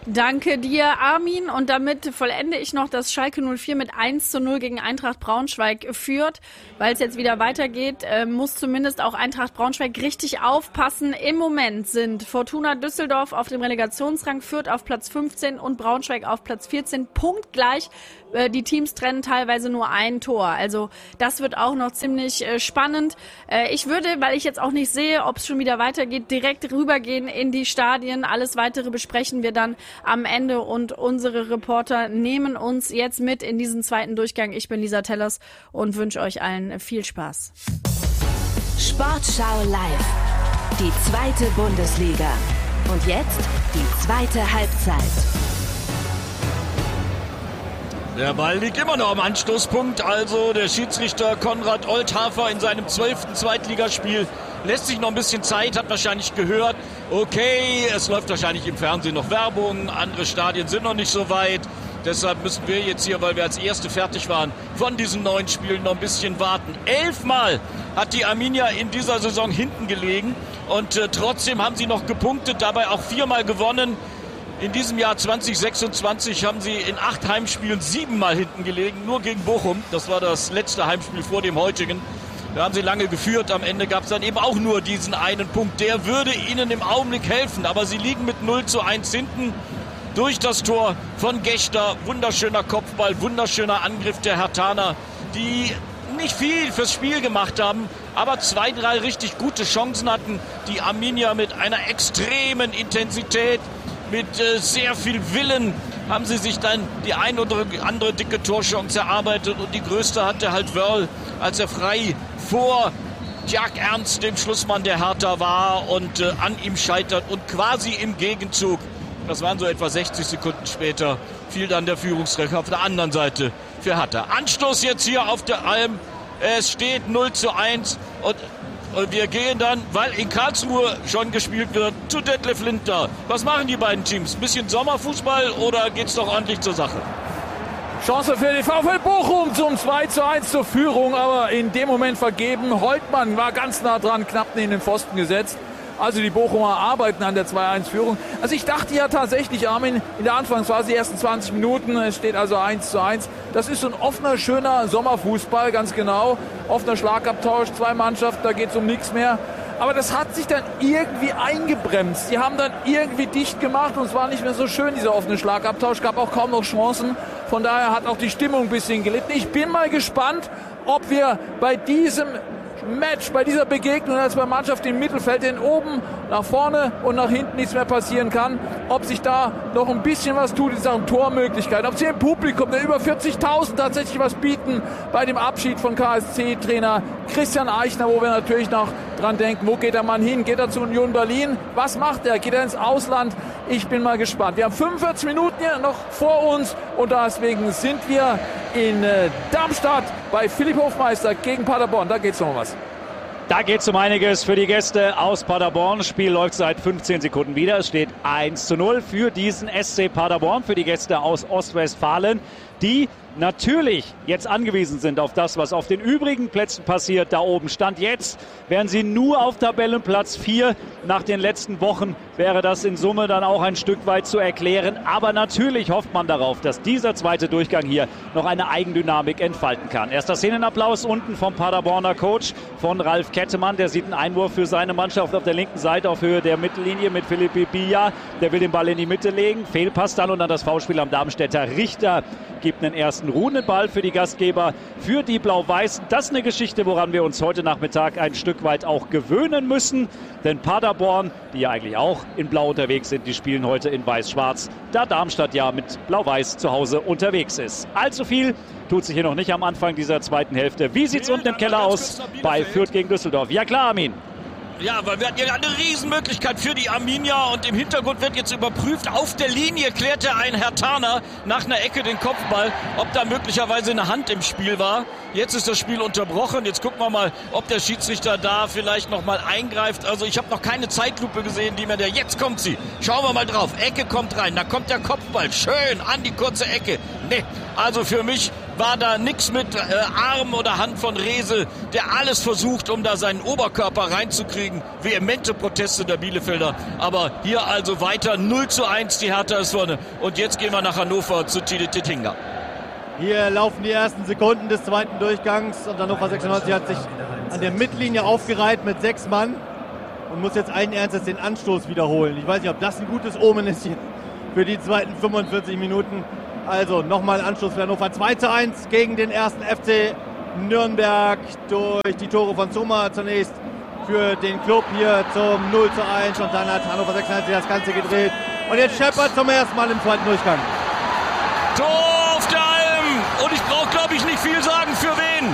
Danke dir, Armin. Und damit vollende ich noch, dass Schalke null vier mit eins zu null gegen Eintracht Braunschweig führt. Weil es jetzt wieder weitergeht, äh, muss zumindest auch Eintracht Braunschweig richtig aufpassen. Im Moment sind Fortuna Düsseldorf auf dem Relegationsrang, Fürth auf Platz fünfzehn und Braunschweig auf Platz vierzehn. Punktgleich. Äh, die Teams trennen teilweise nur ein Tor. Also das wird auch noch ziemlich äh, spannend. Äh, ich würde, weil ich jetzt auch nicht sehe, ob es schon wieder weitergeht, direkt rübergehen in die Stadien. Alles Weitere besprechen wir dann am Ende und unsere Reporter nehmen uns jetzt mit in diesen zweiten Durchgang. Ich bin Lisa Tellers und wünsche euch allen viel Spaß. Sportschau live. Die zweite Bundesliga. Und jetzt die zweite Halbzeit. Der Ball liegt immer noch am Anstoßpunkt, also der Schiedsrichter Konrad Olthafer in seinem zwölften Zweitligaspiel lässt sich noch ein bisschen Zeit, hat wahrscheinlich gehört, okay, es läuft wahrscheinlich im Fernsehen noch Werbung, andere Stadien sind noch nicht so weit, deshalb müssen wir jetzt hier, weil wir als Erste fertig waren, von diesen neun Spielen noch ein bisschen warten. Elfmal hat die Arminia in dieser Saison hinten gelegen und äh, trotzdem haben sie noch gepunktet, dabei auch viermal gewonnen. In diesem Jahr zwanzig sechsundzwanzig haben sie in acht Heimspielen siebenmal hinten gelegen, nur gegen Bochum. Das war das letzte Heimspiel vor dem heutigen. Da haben sie lange geführt. Am Ende gab es dann eben auch nur diesen einen Punkt. Der würde ihnen im Augenblick helfen. Aber sie liegen mit null zu eins hinten durch das Tor von Gechter. Wunderschöner Kopfball, wunderschöner Angriff der Herthaner, die nicht viel fürs Spiel gemacht haben, aber zwei, drei richtig gute Chancen hatten. Die Arminia mit einer extremen Intensität, mit äh, sehr viel Willen haben sie sich dann die ein oder andere dicke Torchance erarbeitet und die größte hatte halt Wörl, als er frei vor Jack Ernst, dem Schlussmann der Hertha, war und äh, an ihm scheitert und quasi im Gegenzug, das waren so etwa sechzig Sekunden später, fiel dann der Führungstreffer auf der anderen Seite für Hertha. Anstoß jetzt hier auf der Alm, es steht null zu eins und Und wir gehen dann, weil in Karlsruhe schon gespielt wird, zu Detlef Linter. Was machen die beiden Teams? Ein bisschen Sommerfußball oder geht's doch ordentlich zur Sache? Chance für den VfL Bochum zum zwei zu eins zur Führung, aber in dem Moment vergeben. Holtmann war ganz nah dran, knapp neben den Pfosten gesetzt. Also die Bochumer arbeiten an der zwei eins Führung. Also ich dachte ja tatsächlich, Armin, in der Anfangsphase, die ersten zwanzig Minuten, es steht also eins zu eins. Das ist so ein offener, schöner Sommerfußball, ganz genau. Offener Schlagabtausch, zwei Mannschaften, da geht es um nichts mehr. Aber das hat sich dann irgendwie eingebremst. Die haben dann irgendwie dicht gemacht und es war nicht mehr so schön, dieser offene Schlagabtausch. Gab auch kaum noch Chancen. Von daher hat auch die Stimmung ein bisschen gelitten. Ich bin mal gespannt, ob wir bei diesem Match, bei dieser Begegnung als bei Mannschaft im Mittelfeld, denn oben nach vorne und nach hinten nichts mehr passieren kann, ob sich da noch ein bisschen was tut in Sachen Tormöglichkeiten, ob sie im Publikum, der über vierzigtausend tatsächlich was bieten bei dem Abschied von K S C-Trainer Christian Eichner, wo wir natürlich noch dran denken, wo geht der Mann hin? Geht er zu Union Berlin? Was macht er? Geht er ins Ausland? Ich bin mal gespannt. Wir haben fünfundvierzig Minuten hier noch vor uns und deswegen sind wir in äh, Darmstadt bei Philipp Hofmeister gegen Paderborn. Da geht's noch um was. Da geht es um einiges für die Gäste aus Paderborn. Das Spiel läuft seit fünfzehn Sekunden wieder. Es steht eins zu null für diesen S C Paderborn, für die Gäste aus Ostwestfalen, die natürlich jetzt angewiesen sind auf das, was auf den übrigen Plätzen passiert. Da oben Stand jetzt wären sie nur auf Tabellenplatz vier. Nach den letzten Wochen wäre das in Summe dann auch ein Stück weit zu erklären. Aber natürlich hofft man darauf, dass dieser zweite Durchgang hier noch eine Eigendynamik entfalten kann. Erster Szenenapplaus unten vom Paderborner Coach, von Ralf Kettemann. Der sieht einen Einwurf für seine Mannschaft auf der linken Seite auf Höhe der Mittellinie mit Philippe Billa. Der will den Ball in die Mitte legen. Fehlpass dann und dann das Foulspiel am Darmstädter Richter gibt einen ersten ruhenden Ball für die Gastgeber, für die Blau-Weißen. Das ist eine Geschichte, woran wir uns heute Nachmittag ein Stück weit auch gewöhnen müssen. Denn Paderborn, die ja eigentlich auch in Blau unterwegs sind, die spielen heute in Weiß-Schwarz, da Darmstadt ja mit Blau-Weiß zu Hause unterwegs ist. Allzu viel tut sich hier noch nicht am Anfang dieser zweiten Hälfte. Wie sieht es unten im Keller aus bei Fürth gegen Düsseldorf? Ja klar, Armin. Ja, weil wir hatten ja eine Riesenmöglichkeit für die Arminia und im Hintergrund wird jetzt überprüft. Auf der Linie klärte ein Herthaner nach einer Ecke den Kopfball, ob da möglicherweise eine Hand im Spiel war. Jetzt ist das Spiel unterbrochen. Jetzt gucken wir mal, ob der Schiedsrichter da vielleicht noch mal eingreift. Also ich habe noch keine Zeitlupe gesehen, die mir der... Jetzt kommt sie. Schauen wir mal drauf. Ecke kommt rein. Da kommt der Kopfball. Schön an die kurze Ecke. Nee, also für mich war da nichts mit äh, Arm oder Hand von Resel, der alles versucht, um da seinen Oberkörper reinzukriegen. Vehemente Proteste der Bielefelder. Aber hier also weiter null zu eins, die Hertha ist vorne. Und jetzt gehen wir nach Hannover zu Tide Tettinger. Hier laufen die ersten Sekunden des zweiten Durchgangs und Hannover sechsundneunzig hat sich an der Mittellinie aufgereiht mit sechs Mann und muss jetzt allen Ernstes den Anstoß wiederholen. Ich weiß nicht, ob das ein gutes Omen ist hier für die zweiten fünfundvierzig Minuten. Also nochmal Anstoß für Hannover. zwei zu eins gegen den ersten F C Nürnberg durch die Tore von Sommer zunächst für den Club hier zum null zu eins und dann hat Hannover sechsundneunzig das Ganze gedreht. Und jetzt Scheppert zum ersten Mal im zweiten Durchgang. Tor auf der Alm! Und ich brauche, glaube ich, nicht viel sagen, für wen.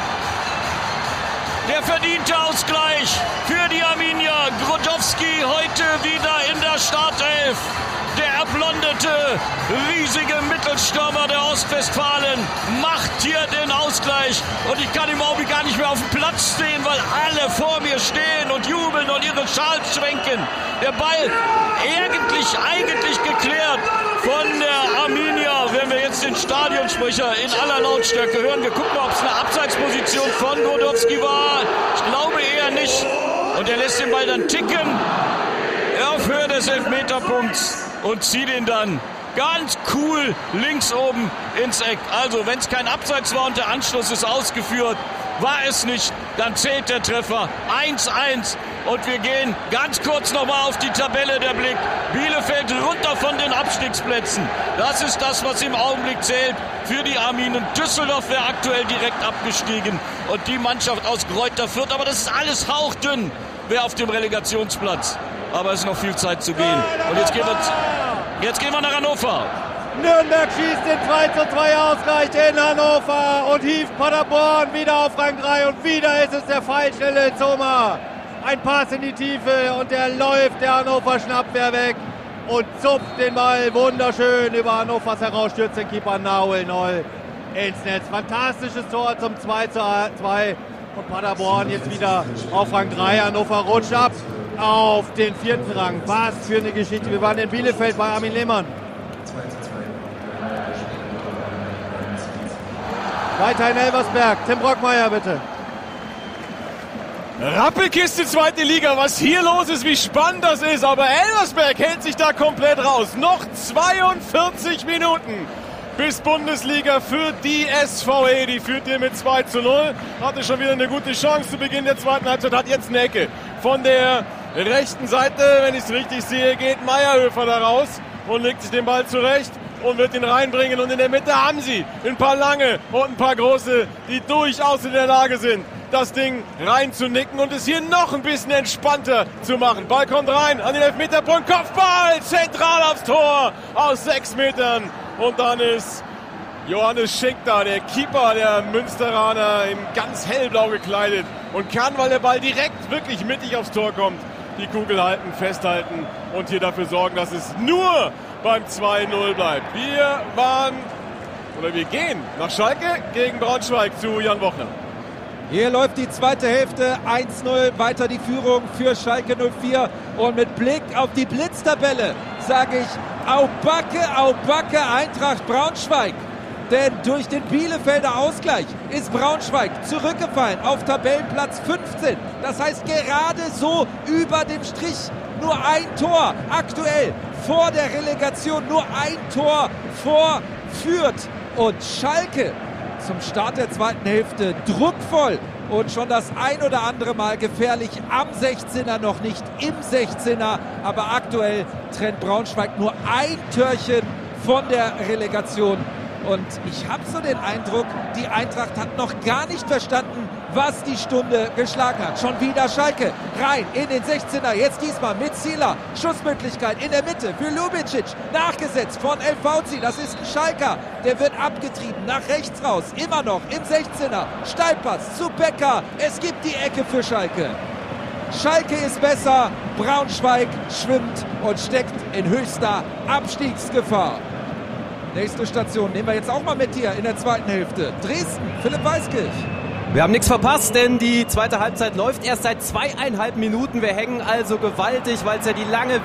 Der verdiente Ausgleich für die Arminia. Grodowski heute wieder in der Startelf. Der erblondete, riesige Mittelstürmer der Ostwestfalen macht hier den Ausgleich. Und ich kann im Augenblick gar nicht mehr auf dem Platz stehen, weil alle vor mir stehen und jubeln und ihre Schals schwenken. Der Ball eigentlich, eigentlich geklärt von der Arminia. Wenn wir jetzt den Stadionsprecher in aller Lautstärke hören, wir gucken mal, ob es eine Abseitsposition von Grodowski war. Ich glaube eher nicht. Und er lässt den Ball dann ticken auf Höhe des Elfmeterpunkts und zieht ihn dann ganz cool links oben ins Eck. Also wenn es kein Abseits war und der Anschluss ist ausgeführt, war es nicht, dann zählt der Treffer. eins eins und wir gehen ganz kurz nochmal auf die Tabelle, der Blick. Bielefeld runter von den Abstiegsplätzen. Das ist das, was im Augenblick zählt für die Arminen. Düsseldorf wäre aktuell direkt abgestiegen und die Mannschaft aus Greuther Fürth. Aber das ist alles hauchdünn, wer auf dem Relegationsplatz. Aber es ist noch viel Zeit zu gehen. Und jetzt gehen wir, jetzt gehen wir nach Hannover. Nürnberg schießt den zwei zu zwei Ausgleich in Hannover und hieft Paderborn wieder auf Rang drei. Und wieder ist es der Pfeilschnelle Zomer. Ein Pass in die Tiefe und der läuft der Hannoverschen Abwehr weg und zupft den Ball wunderschön über Hannovers heraus, stürzt den Keeper Nahuel Noll ins Netz. Fantastisches Tor zum zwei zu zwei und Paderborn jetzt wieder auf Rang drei. Hannover rutscht ab auf den vierten Rang. Was für eine Geschichte. Wir waren in Bielefeld bei Armin Lehmann. Weiter in Elversberg. Tim Brockmeier, bitte. Rappelkiste zweite Liga, was hier los ist, wie spannend das ist. Aber Elversberg hält sich da komplett raus. Noch zweiundvierzig Minuten bis Bundesliga für die S V E. Die führt hier mit zwei zu null. Hatte schon wieder eine gute Chance zu Beginn der zweiten Halbzeit. Hat jetzt eine Ecke. Von der rechten Seite, wenn ich es richtig sehe, geht Meierhöfer da raus und legt sich den Ball zurecht und wird ihn reinbringen. Und in der Mitte haben sie ein paar lange und ein paar große, die durchaus in der Lage sind, das Ding reinzunicken und es hier noch ein bisschen entspannter zu machen. Ball kommt rein an den Elfmeterpunkt, Kopfball, zentral aufs Tor aus sechs Metern. Und dann ist Johannes Schenk da, der Keeper der Münsteraner, in ganz hellblau gekleidet und kann, weil der Ball direkt wirklich mittig aufs Tor kommt, die Kugel halten, festhalten und hier dafür sorgen, dass es nur beim zwei null bleibt. Wir waren, oder wir gehen nach Schalke gegen Braunschweig zu Jan Wochner. Hier läuft die zweite Hälfte, eins null, weiter die Führung für Schalke null vier. Und mit Blick auf die Blitztabelle sage ich, au Backe, au Backe, Eintracht Braunschweig. Denn durch den Bielefelder Ausgleich ist Braunschweig zurückgefallen auf Tabellenplatz fünfzehn. Das heißt gerade so über dem Strich. Nur ein Tor aktuell vor der Relegation. Nur ein Tor vor Fürth. Und Schalke zum Start der zweiten Hälfte druckvoll und schon das ein oder andere Mal gefährlich am sechzehner, noch nicht im sechzehner. Aber aktuell trennt Braunschweig nur ein Törchen von der Relegation. Und ich habe so den Eindruck, die Eintracht hat noch gar nicht verstanden, was die Stunde geschlagen hat. Schon wieder Schalke rein in den sechzehner, jetzt diesmal mit Zieler. Schussmöglichkeit in der Mitte für Lubicic, nachgesetzt von El Fauzi. Das ist ein Schalker, der wird abgetrieben, nach rechts raus, immer noch im sechzehner. Steilpass zu Becker, es gibt die Ecke für Schalke. Schalke ist besser, Braunschweig schwimmt und steckt in höchster Abstiegsgefahr. Nächste Station nehmen wir jetzt auch mal mit hier in der zweiten Hälfte. Dresden, Philipp Weiskirch. Wir haben nichts verpasst, denn die zweite Halbzeit läuft erst seit zweieinhalb Minuten. Wir hängen also gewaltig, weil es ja die lange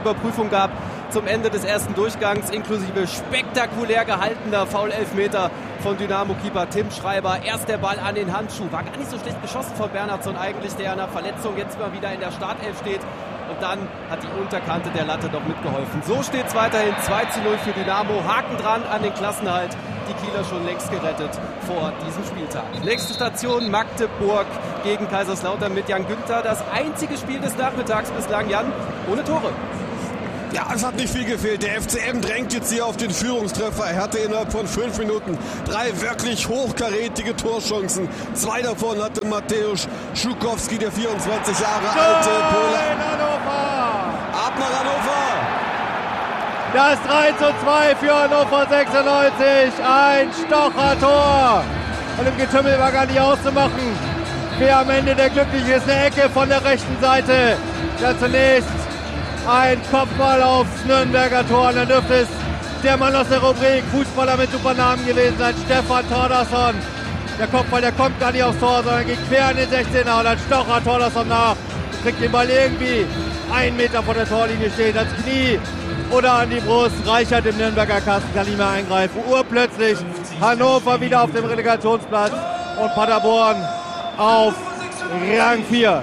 Videobeweisüberprüfung gab zum Ende des ersten Durchgangs, inklusive spektakulär gehaltener Foul-Elfmeter von Dynamo-Keeper Tim Schreiber. Erst der Ball an den Handschuh. War gar nicht so schlecht geschossen von Bernhardsson eigentlich, der an der Verletzung jetzt mal wieder in der Startelf steht. Und dann hat die Unterkante der Latte doch mitgeholfen. So steht es weiterhin zwei zu null für Dynamo. Haken dran an den Klassenhalt. Die Kieler schon längst gerettet vor diesem Spieltag. Nächste Station Magdeburg gegen Kaiserslautern mit Jan Günther. Das einzige Spiel des Nachmittags bislang, Jan, ohne Tore. Ja, es hat nicht viel gefehlt. Der F C M drängt jetzt hier auf den Führungstreffer. Er hatte innerhalb von fünf Minuten drei wirklich hochkarätige Torchancen. Zwei davon hatte Mateusz Schukowski, der vierundzwanzig Jahre alte Pole. Ab nach Hannover. Das drei zu zwei für Hannover sechsundneunzig. Ein Stocher-Tor. Und im Getümmel war gar nicht auszumachen. Wer am Ende der Glückliche ist, eine Ecke von der rechten Seite. Ja, zunächst ein Kopfball aufs Nürnberger Tor. Und dann dürfte es der Mann aus der Rubrik Fußballer mit Supernamen gewesen sein, Stefan Thordarson. Der Kopfball, der kommt gar nicht aufs Tor, sondern geht quer in den sechzehner. Und dann Stocher Thordarson nach. Kriegt den Ball irgendwie einen Meter vor der Torlinie stehen, ans Knie oder an die Brust. Reichert im Nürnberger Kasten, kann nicht mehr eingreifen. Urplötzlich Hannover wieder auf dem Relegationsplatz und Paderborn auf Rang vier.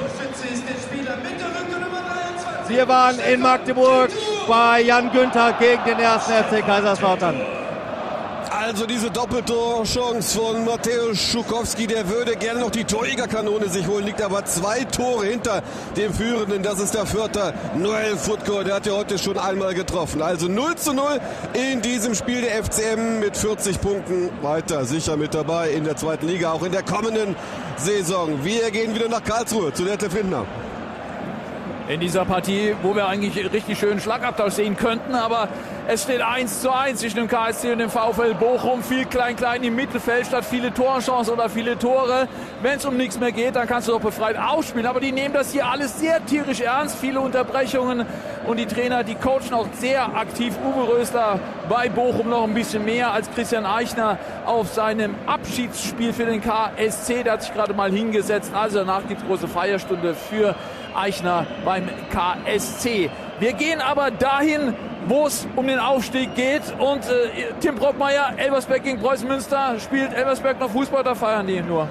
Wir waren in Magdeburg bei Jan Günther gegen den ersten F C Kaiserslautern. Also diese Doppeltorchance von Mateusz Schukowski, der würde gerne noch die Torjägerkanone sich holen, liegt aber zwei Tore hinter dem Führenden. Das ist der Vierte, Noel Futko, der hat ja heute schon einmal getroffen. Also null zu null in diesem Spiel, der F C M mit vierzig Punkten weiter sicher mit dabei in der zweiten Liga, auch in der kommenden Saison. Wir gehen wieder nach Karlsruhe zu Detlef Lindner. In dieser Partie, wo wir eigentlich richtig schönen Schlagabtausch sehen könnten, aber es steht eins zu eins zwischen dem K S C und dem VfL Bochum. Viel Klein-Klein im Mittelfeld statt viele Torchancen oder viele Tore. Wenn es um nichts mehr geht, dann kannst du doch befreit aufspielen. Aber die nehmen das hier alles sehr tierisch ernst. Viele Unterbrechungen und die Trainer, die coachen auch sehr aktiv. Uwe Rösler bei Bochum noch ein bisschen mehr als Christian Eichner auf seinem Abschiedsspiel für den K S C. Der hat sich gerade mal hingesetzt. Also danach gibt es große Feierstunde für Eichner beim K S C. Wir gehen aber dahin, wo es um den Aufstieg geht. Und äh, Tim Brockmeier, Elversberg gegen Preußen Münster. Spielt Elversberg noch Fußball oder feiern die nur?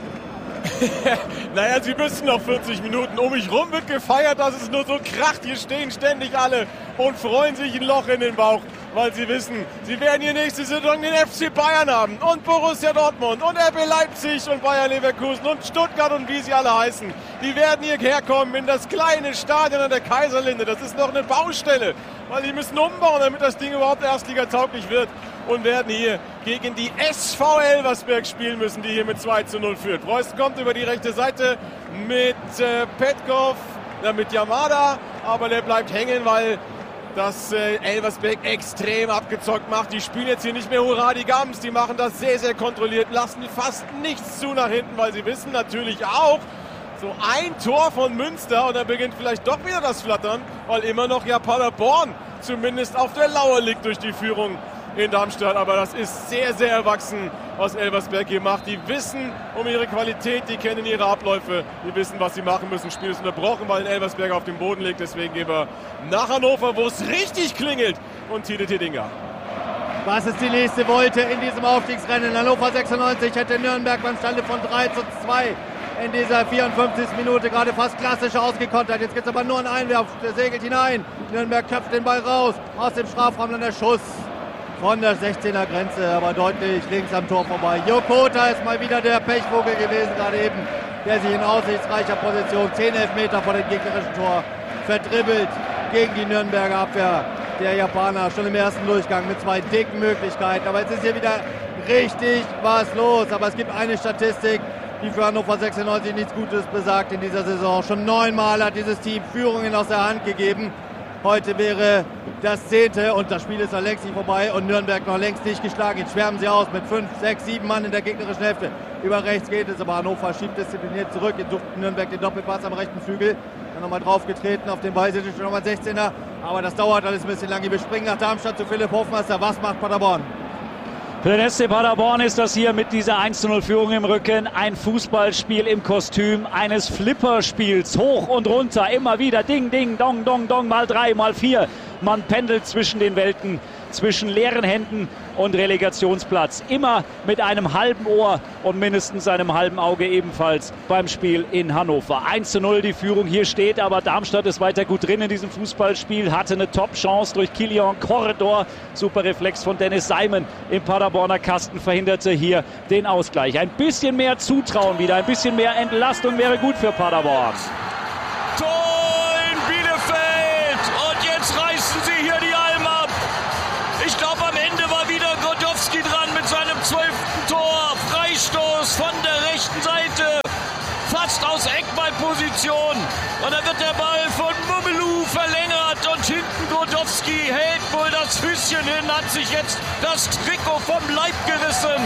Naja, sie müssen noch vierzig Minuten. Um mich rum wird gefeiert, dass es nur so kracht. Hier stehen ständig alle und freuen sich ein Loch in den Bauch, weil sie wissen, sie werden hier nächste Saison den F C Bayern haben und Borussia Dortmund und R B Leipzig und Bayer Leverkusen und Stuttgart und wie sie alle heißen. Die werden hierher kommen in das kleine Stadion an der Kaiserlinde. Das ist noch eine Baustelle, weil die müssen umbauen, damit das Ding überhaupt Erstliga-tauglich wird. Und werden hier gegen die S V Elversberg spielen müssen, die hier mit zwei zu null führt. Preußen kommt über die rechte Seite mit äh, Petkov, äh, mit Yamada, aber der bleibt hängen, weil das äh, Elversberg extrem abgezockt macht. Die spielen jetzt hier nicht mehr Hurra die Gams, die machen das sehr, sehr kontrolliert, lassen fast nichts zu nach hinten, weil sie wissen natürlich auch, so ein Tor von Münster und dann beginnt vielleicht doch wieder das Flattern, weil immer noch ja Paderborn zumindest auf der Lauer liegt durch die Führung in Darmstadt, aber das ist sehr, sehr erwachsen, was Elversberg hier macht. Die wissen um ihre Qualität, die kennen ihre Abläufe, die wissen, was sie machen müssen. Spiel ist unterbrochen, weil ein Elversberg auf dem Boden liegt. Deswegen gehen wir nach Hannover, wo es richtig klingelt. Und Tide Tedinger. Was ist die nächste Wolte in diesem Aufstiegsrennen? Hannover sechsundneunzig hätte Nürnberg beim Stande von drei zu zwei in dieser vierundfünfzigsten Minute gerade fast klassisch ausgekontert. Jetzt gibt es aber nur einen Einwurf, der segelt hinein. Nürnberg köpft den Ball raus, aus dem Strafraum dann der Schuss von der sechzehner Grenze, aber deutlich links am Tor vorbei. Jokota ist mal wieder der Pechvogel gewesen, gerade eben, der sich in aussichtsreicher Position zehn Elfmeter vor dem gegnerischen Tor verdribbelt gegen die Nürnberger Abwehr. Der Japaner schon im ersten Durchgang mit zwei dicken Möglichkeiten. Aber jetzt ist hier wieder richtig was los. Aber es gibt eine Statistik, die für Hannover sechsundneunzig nichts Gutes besagt in dieser Saison. Schon neunmal hat dieses Team Führungen aus der Hand gegeben. Heute wäre das zehnte und das Spiel ist noch längst nicht vorbei und Nürnberg noch längst nicht geschlagen. Jetzt schwärmen sie aus mit fünf, sechs, sieben Mann in der gegnerischen Hälfte. Über rechts geht es, aber Hannover schiebt diszipliniert zurück. Jetzt sucht Nürnberg den Doppelpass am rechten Flügel. Dann nochmal draufgetreten, auf den Ball sind schon nochmal sechzehner. Aber das dauert alles ein bisschen lang. Wir springen nach Darmstadt zu Philipp Hofmeister. Was macht Paderborn? Für den S C Paderborn ist das hier mit dieser eins zu null Führung im Rücken ein Fußballspiel im Kostüm eines Flipperspiels. Hoch und runter, immer wieder ding, ding, dong, dong, dong, mal drei, mal vier. Man pendelt zwischen den Welten, zwischen leeren Händen und Relegationsplatz. Immer mit einem halben Ohr und mindestens einem halben Auge ebenfalls beim Spiel in Hannover. eins zu null die Führung hier steht, aber Darmstadt ist weiter gut drin in diesem Fußballspiel. Hatte eine Top-Chance durch Kilian Corredor. Super Reflex von Dennis Simon im Paderborner Kasten verhinderte hier den Ausgleich. Ein bisschen mehr Zutrauen wieder, ein bisschen mehr Entlastung wäre gut für Paderborn. Tor in Bielefeld und jetzt reißen sie hier die Alm ab. Ich glaube, am Ende war wieder Grodowski dran mit seinem zwölften Tor. Freistoß von der rechten Seite, fast aus Eckballposition. Und dann wird der Ball von Mumelu verlängert und hinten Grodowski hält wohl das Füßchen hin, hat sich jetzt das Trikot vom Leib gerissen.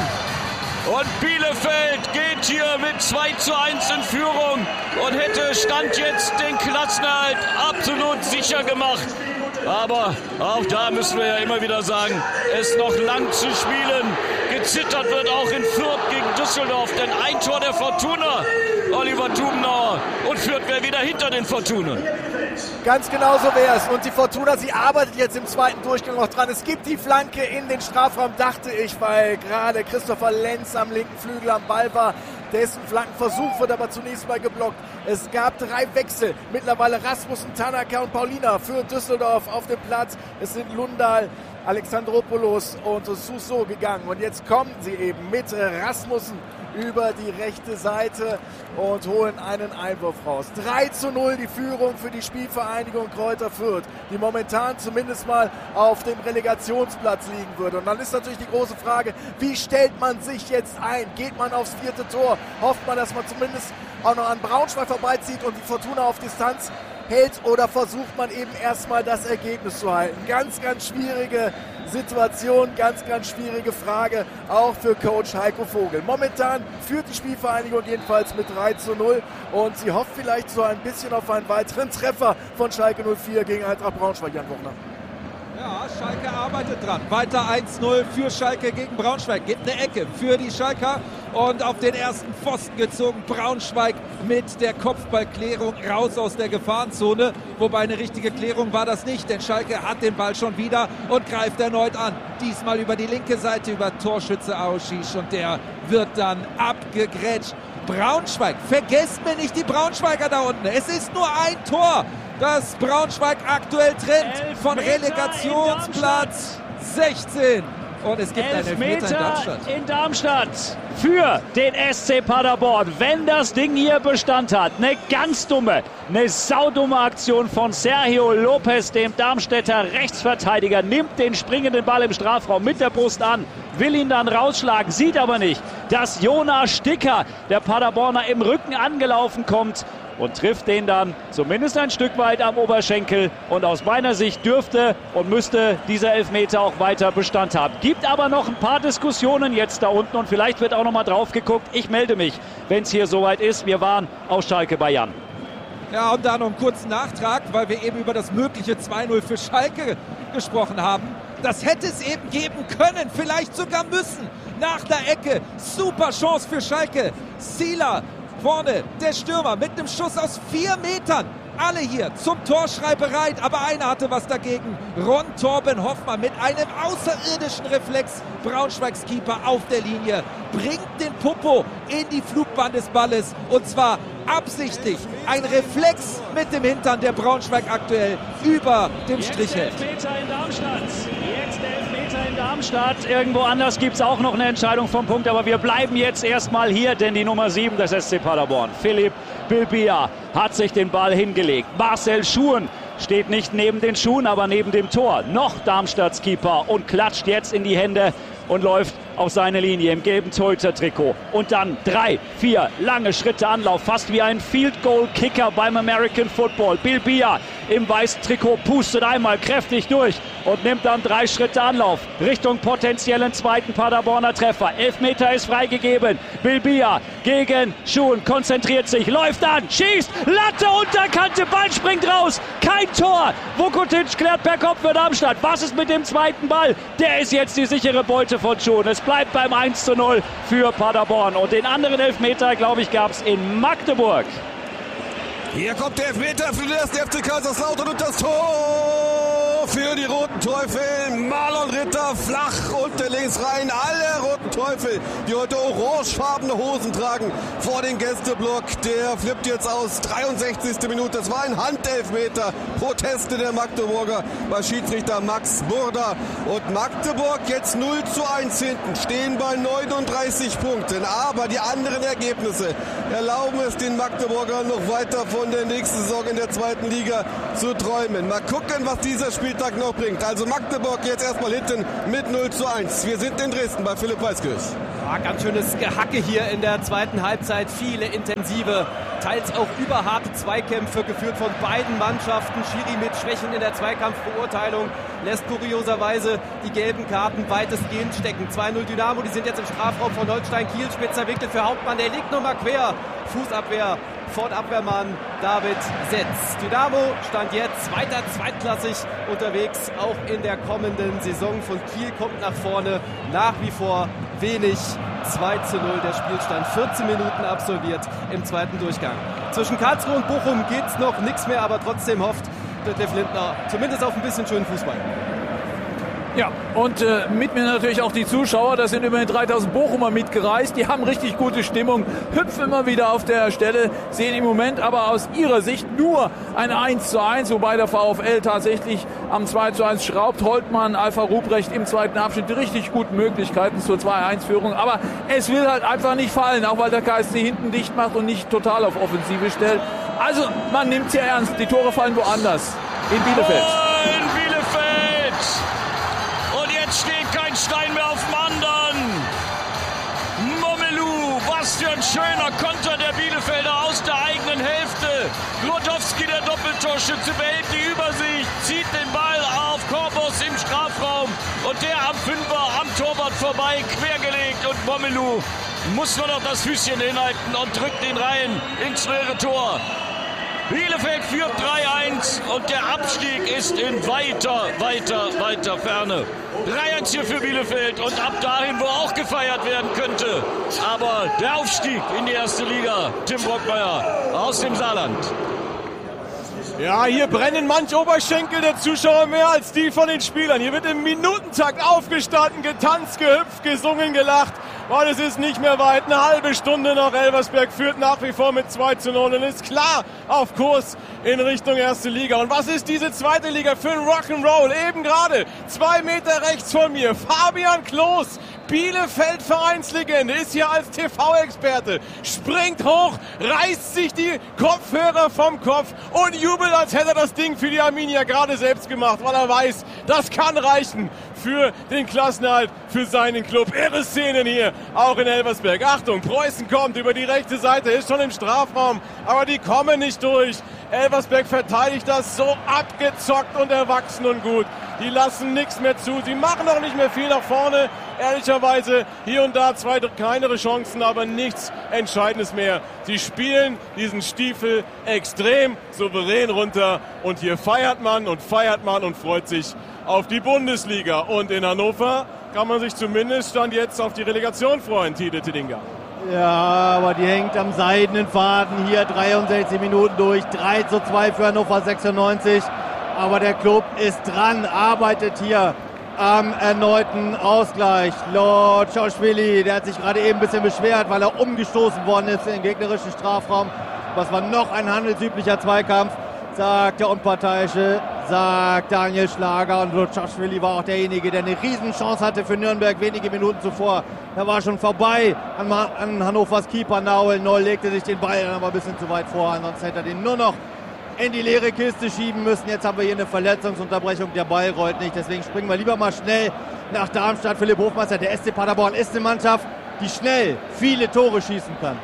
Und Bielefeld geht hier mit zwei zu eins in Führung und hätte Stand jetzt den Klassenerhalt absolut sicher gemacht. Aber auch da müssen wir ja immer wieder sagen, es ist noch lang zu spielen. Gezittert wird auch in Fürth gegen Düsseldorf, denn ein Tor der Fortuna, Oliver Tubenauer, und Fürth wäre wieder hinter den Fortunen. Ganz genau so wäre es. Und die Fortuna, sie arbeitet jetzt im zweiten Durchgang noch dran. Es gibt die Flanke in den Strafraum, dachte ich, weil gerade Christopher Lenz am linken Flügel am Ball war. Dessen Flankenversuch wird aber zunächst mal geblockt. Es gab drei Wechsel. Mittlerweile Rasmussen, Tanaka und Paulina für Düsseldorf auf dem Platz. Es sind Lundahl, Alexandropoulos und Suso gegangen. Und jetzt kommen sie eben mit Rasmussen über die rechte Seite und holen einen Einwurf raus. drei zu null die Führung für die Spielvereinigung Kräuter Fürth, die momentan zumindest mal auf dem Relegationsplatz liegen würde. Und dann ist natürlich die große Frage, wie stellt man sich jetzt ein? Geht man aufs vierte Tor? Hofft man, dass man zumindest auch noch an Braunschweig vorbeizieht und die Fortuna auf Distanz hält, oder versucht man eben erstmal das Ergebnis zu halten? Ganz, ganz schwierige Situation, ganz, ganz schwierige Frage, auch für Coach Heiko Vogel. Momentan führt die Spielvereinigung jedenfalls mit drei zu null und sie hofft vielleicht so ein bisschen auf einen weiteren Treffer von Schalke null vier gegen Eintracht Braunschweig, Jan Buchner. Ja, Schalke arbeitet dran. Weiter eins null für Schalke gegen Braunschweig. Gibt eine Ecke für die Schalker und auf den ersten Pfosten gezogen. Braunschweig mit der Kopfballklärung raus aus der Gefahrenzone. Wobei eine richtige Klärung war das nicht, denn Schalke hat den Ball schon wieder und greift erneut an. Diesmal über die linke Seite, über Torschütze Aoshish, und der wird dann abgegrätscht. Braunschweig, vergesst mir nicht die Braunschweiger da unten. Es ist nur ein Tor, das Braunschweig aktuell trennt von Relegationsplatz sechzehn. Und es gibt einen Elfmeter in Darmstadt. in Darmstadt für den S C Paderborn. Wenn das Ding hier Bestand hat, eine ganz dumme, eine saudumme Aktion von Sergio Lopez, dem Darmstädter Rechtsverteidiger, nimmt den springenden Ball im Strafraum mit der Brust an, will ihn dann rausschlagen, sieht aber nicht, dass Jonas Sticker, der Paderborner, im Rücken angelaufen kommt und trifft den dann zumindest ein Stück weit am Oberschenkel. Und aus meiner Sicht dürfte und müsste dieser Elfmeter auch weiter Bestand haben. Gibt aber noch ein paar Diskussionen jetzt da unten und vielleicht wird auch noch mal drauf geguckt. Ich melde mich, wenn es hier soweit ist. Wir waren auf Schalke bei Jan. Ja, und da noch einen kurzen Nachtrag, weil wir eben über das mögliche zwei null für Schalke gesprochen haben. Das hätte es eben geben können, vielleicht sogar müssen. Nach der Ecke, super Chance für Schalke. Sila vorne, der Stürmer mit einem Schuss aus vier Metern. Alle hier zum Torschrei bereit, aber einer hatte was dagegen. Ron Torben Hoffmann mit einem außerirdischen Reflex. Braunschweigs Keeper auf der Linie bringt den Popo in die Flugbahn des Balles, und zwar absichtlich. Ein Reflex mit dem Hintern, der Braunschweig aktuell über dem Strich hält. Elfmeter in Darmstadt. Jetzt Elfmeter in Darmstadt. Irgendwo anders gibt es auch noch eine Entscheidung vom Punkt, aber wir bleiben jetzt erstmal hier, denn die Nummer sieben des S C Paderborn, Philipp Bilbia, hat sich den Ball hingelegt. Marcel Schuhen steht nicht neben den Schuhen, aber neben dem Tor. Noch Darmstadts Keeper und klatscht jetzt in die Hände und läuft auf seine Linie im gelben Torhüter-Trikot. Und dann drei, vier lange Schritte Anlauf, fast wie ein Field-Goal-Kicker beim American Football. Bilbia im weißen Trikot pustet einmal kräftig durch und nimmt dann drei Schritte Anlauf Richtung potenziellen zweiten Paderborner Treffer. Elfmeter ist freigegeben. Bilbia gegen Schuhen, konzentriert sich, läuft an, schießt, Latte, Unterkante, Ball springt raus. Kein Tor. Vukotic klärt per Kopf für Darmstadt. Was ist mit dem zweiten Ball? Der ist jetzt die sichere Beute von Schuhen. Es bleibt beim eins zu null für Paderborn. Und den anderen Elfmeter, glaube ich, gab es in Magdeburg. Hier kommt der Elfmeter für den ersten F C Kaiserslautern und das Tor Tor für die Roten Teufel. Marlon Ritter flach unter links rein. Alle Roten Teufel, die heute orangefarbene Hosen tragen, vor den Gästeblock. Der flippt jetzt aus. dreiundsechzigste Minute. Das war ein Handelfmeter. Proteste der Magdeburger bei Schiedsrichter Max Burda. Und Magdeburg jetzt null zu eins hinten. Stehen bei neununddreißig Punkten. Aber die anderen Ergebnisse erlauben es den Magdeburgern noch weiter von der nächsten Saison in der zweiten Liga zu träumen. Mal gucken, was dieser Spieltag noch bringt. Also Magdeburg jetzt erstmal hinten mit null zu eins. Wir sind in Dresden bei Philipp Weiskirch. Ja, ganz schönes Gehacke hier in der zweiten Halbzeit. Viele intensive, teils auch überharte Zweikämpfe geführt von beiden Mannschaften. Schiri mit Schwächen in der Zweikampfbeurteilung lässt kurioserweise die gelben Karten weitestgehend stecken. zwei null Dynamo, die sind jetzt im Strafraum von Holstein Kiel. Spitzer Winkel für Hauptmann, der liegt nochmal quer. Fußabwehr von Abwehrmann David Setz. Dynamo stand jetzt weiter zweitklassig unterwegs, auch in der kommenden Saison. Von Kiel kommt nach vorne nach wie vor wenig. zwei zu null der Spielstand, vierzehn Minuten absolviert im zweiten Durchgang. Zwischen Karlsruhe und Bochum geht's noch nichts mehr, aber trotzdem hofft Detlef Lindner zumindest auf ein bisschen schönen Fußball. Ja, und äh, mit mir natürlich auch die Zuschauer, das sind immerhin dreitausend Bochumer mitgereist, die haben richtig gute Stimmung, hüpfen immer wieder auf der Stelle, sehen im Moment aber aus ihrer Sicht nur ein eins zu eins, wobei der VfL tatsächlich am zwei zu eins schraubt. Holtmann, Alpha Ruprecht im zweiten Abschnitt richtig guten Möglichkeiten zur zwei eins Führung, aber es will halt einfach nicht fallen, auch weil der K S C hinten dicht macht und nicht total auf Offensive stellt. Also man nimmt es ja ernst, die Tore fallen woanders, in Bielefeld. Oh, in Bielefeld! Und jetzt steht kein Stein mehr auf dem anderen. Momelu, was für ein schöner Konter der Bielefelder aus der eigenen Hälfte. Glodowski, der Doppeltorschütze, behält die Übersicht, zieht den Ball auf Korbos im Strafraum und der am Fünfer am Torwart vorbei, quergelegt und Momelu muss nur noch das Füßchen hinhalten und drückt ihn rein ins leere Tor. Bielefeld führt drei eins und der Abstieg ist in weiter, weiter, weiter Ferne. drei eins hier für Bielefeld und ab dahin, wo auch gefeiert werden könnte. Aber der Aufstieg in die erste Liga, Tim Brockmeier aus dem Saarland. Ja, hier brennen manch Oberschenkel der Zuschauer mehr als die von den Spielern. Hier wird im Minutentakt aufgestanden, getanzt, gehüpft, gesungen, gelacht. Weil es ist nicht mehr weit. Eine halbe Stunde noch. Elversberg führt nach wie vor mit zwei zu null und ist klar auf Kurs in Richtung erste Liga. Und was ist diese zweite Liga für ein Rock'n'Roll? Eben gerade zwei Meter rechts von mir Fabian Klos, Bielefeld Vereinslegende, ist hier als T V-Experte, springt hoch, reißt sich die Kopfhörer vom Kopf und jubelt, als hätte er das Ding für die Arminia gerade selbst gemacht, weil er weiß, das kann reichen für den Klassenerhalt, für seinen Club. Irre Szenen hier, auch in Elversberg. Achtung, Preußen kommt über die rechte Seite, ist schon im Strafraum, aber die kommen nicht durch. Elversberg verteidigt das so abgezockt und erwachsen und gut. Die lassen nichts mehr zu, sie machen auch nicht mehr viel nach vorne. Ehrlicherweise hier und da zwei kleinere Chancen, aber nichts Entscheidendes mehr. Sie spielen diesen Stiefel extrem souverän runter und hier feiert man und feiert man und freut sich auf die Bundesliga. Und in Hannover kann man sich zumindest Stand jetzt auf die Relegation freuen, Tide Tidinga. Ja, aber die hängt am seidenen Faden hier, dreiundsechzig Minuten durch, drei zu zwei für Hannover sechsundneunzig. Aber der Club ist dran, arbeitet hier am erneuten Ausgleich. Lord Joshvili, der hat sich gerade eben ein bisschen beschwert, weil er umgestoßen worden ist im gegnerischen Strafraum. Was war noch ein handelsüblicher Zweikampf, sagt der Unparteiische, sagt Daniel Schlager. Und Lord Joshvili war auch derjenige, der eine Riesenchance hatte für Nürnberg wenige Minuten zuvor. Er war schon vorbei an, an Hannovers Keeper Naul. Noll legte sich den Ball dann aber ein bisschen zu weit vor, ansonsten hätte er den nur noch in die leere Kiste schieben müssen. Jetzt haben wir hier eine Verletzungsunterbrechung, der Ball rollt nicht. Deswegen springen wir lieber mal schnell nach Darmstadt. Philipp Hofmeister, der S C Paderborn ist eine Mannschaft, die schnell viele Tore schießen kann.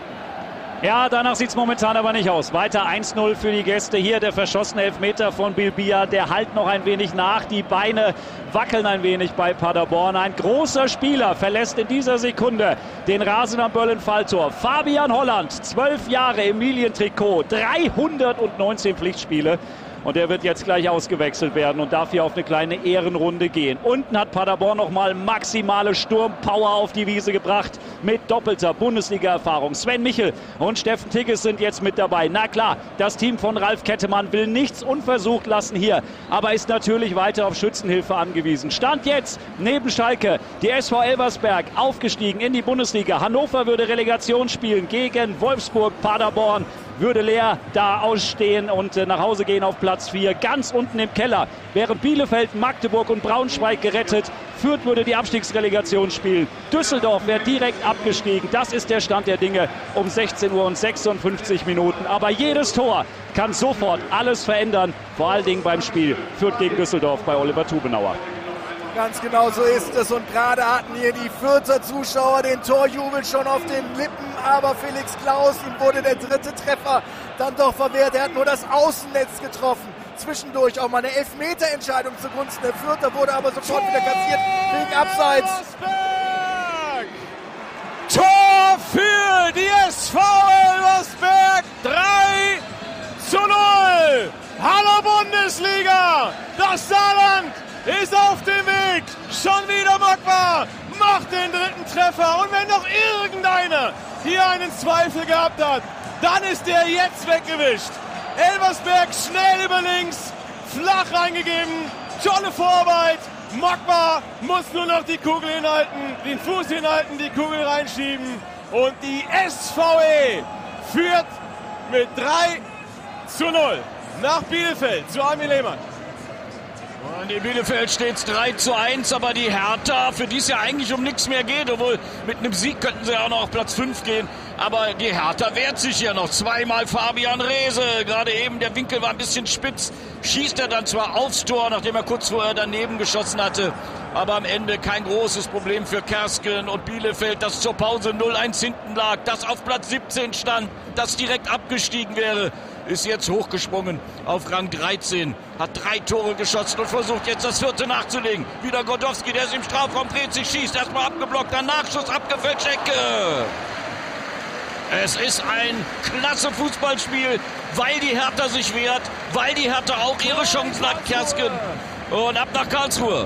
Ja, danach sieht es momentan aber nicht aus. Weiter eins null für die Gäste. Hier der verschossene Elfmeter von Bilbia. Der halt noch ein wenig nach. Die Beine wackeln ein wenig bei Paderborn. Ein großer Spieler verlässt in dieser Sekunde den Rasen am Böllen-Falltor. Fabian Holland, zwölf Jahre im Lilientrikot, dreihundertneunzehn Pflichtspiele. Und der wird jetzt gleich ausgewechselt werden und darf hier auf eine kleine Ehrenrunde gehen. Unten hat Paderborn nochmal maximale Sturmpower auf die Wiese gebracht mit doppelter Bundesliga-Erfahrung. Sven Michel und Steffen Tigges sind jetzt mit dabei. Na klar, das Team von Ralf Kettemann will nichts unversucht lassen hier, aber ist natürlich weiter auf Schützenhilfe angewiesen. Stand jetzt neben Schalke die S V Elversberg, aufgestiegen in die Bundesliga. Hannover würde Relegation spielen gegen Wolfsburg. Paderborn würde leer da ausstehen und äh, nach Hause gehen auf Platz vier. Ganz unten im Keller, während Bielefeld, Magdeburg und Braunschweig gerettet. Fürth würde die Abstiegsrelegation spielen. Düsseldorf wäre direkt abgestiegen. Das ist der Stand der Dinge um sechzehn Uhr und sechsundfünfzig Minuten. Aber jedes Tor kann sofort alles verändern. Vor allen Dingen beim Spiel Fürth gegen Düsseldorf bei Oliver Tubenauer. Ganz genau so ist es, und gerade hatten hier die Fürther Zuschauer den Torjubel schon auf den Lippen, aber Felix Klaus, ihm wurde der dritte Treffer dann doch verwehrt. Er hat nur das Außennetz getroffen. Zwischendurch auch mal eine Elfmeterentscheidung zugunsten der Fürther, wurde aber sofort wieder kassiert wegen Abseits. Tor für die S V Elversberg, drei zu null. Hallo Bundesliga, das Saarland ist auf dem Weg. Schon wieder Magma macht den dritten Treffer. Und wenn noch irgendeiner hier einen Zweifel gehabt hat, dann ist der jetzt weggewischt. Elversberg schnell über links, flach reingegeben. Tolle Vorarbeit. Magma muss nur noch die Kugel hinhalten, den Fuß hinhalten, die Kugel reinschieben. Und die S V E führt mit drei zu null nach Bielefeld zu Armin Lehmann. Und in Bielefeld steht es drei zu eins, aber die Hertha, für die es ja eigentlich um nichts mehr geht, obwohl mit einem Sieg könnten sie ja auch noch auf Platz fünf gehen, aber die Hertha wehrt sich hier noch. Zweimal Fabian Reese, gerade eben, der Winkel war ein bisschen spitz, schießt er dann zwar aufs Tor, nachdem er kurz vorher daneben geschossen hatte, aber am Ende kein großes Problem für Kersken und Bielefeld, das zur Pause null eins hinten lag, das auf Platz siebzehn stand, das direkt abgestiegen wäre, ist jetzt hochgesprungen auf Rang dreizehn, hat drei Tore geschossen und versucht jetzt das vierte nachzulegen. Wieder Godowski, der ist im Strafraum, dreht sich, schießt, erstmal abgeblockt, dann Nachschuss, abgefälscht, Ecke. Es ist ein klasse Fußballspiel, weil die Hertha sich wehrt, weil die Hertha auch ihre Chancen hat, Kersken. Und ab nach Karlsruhe.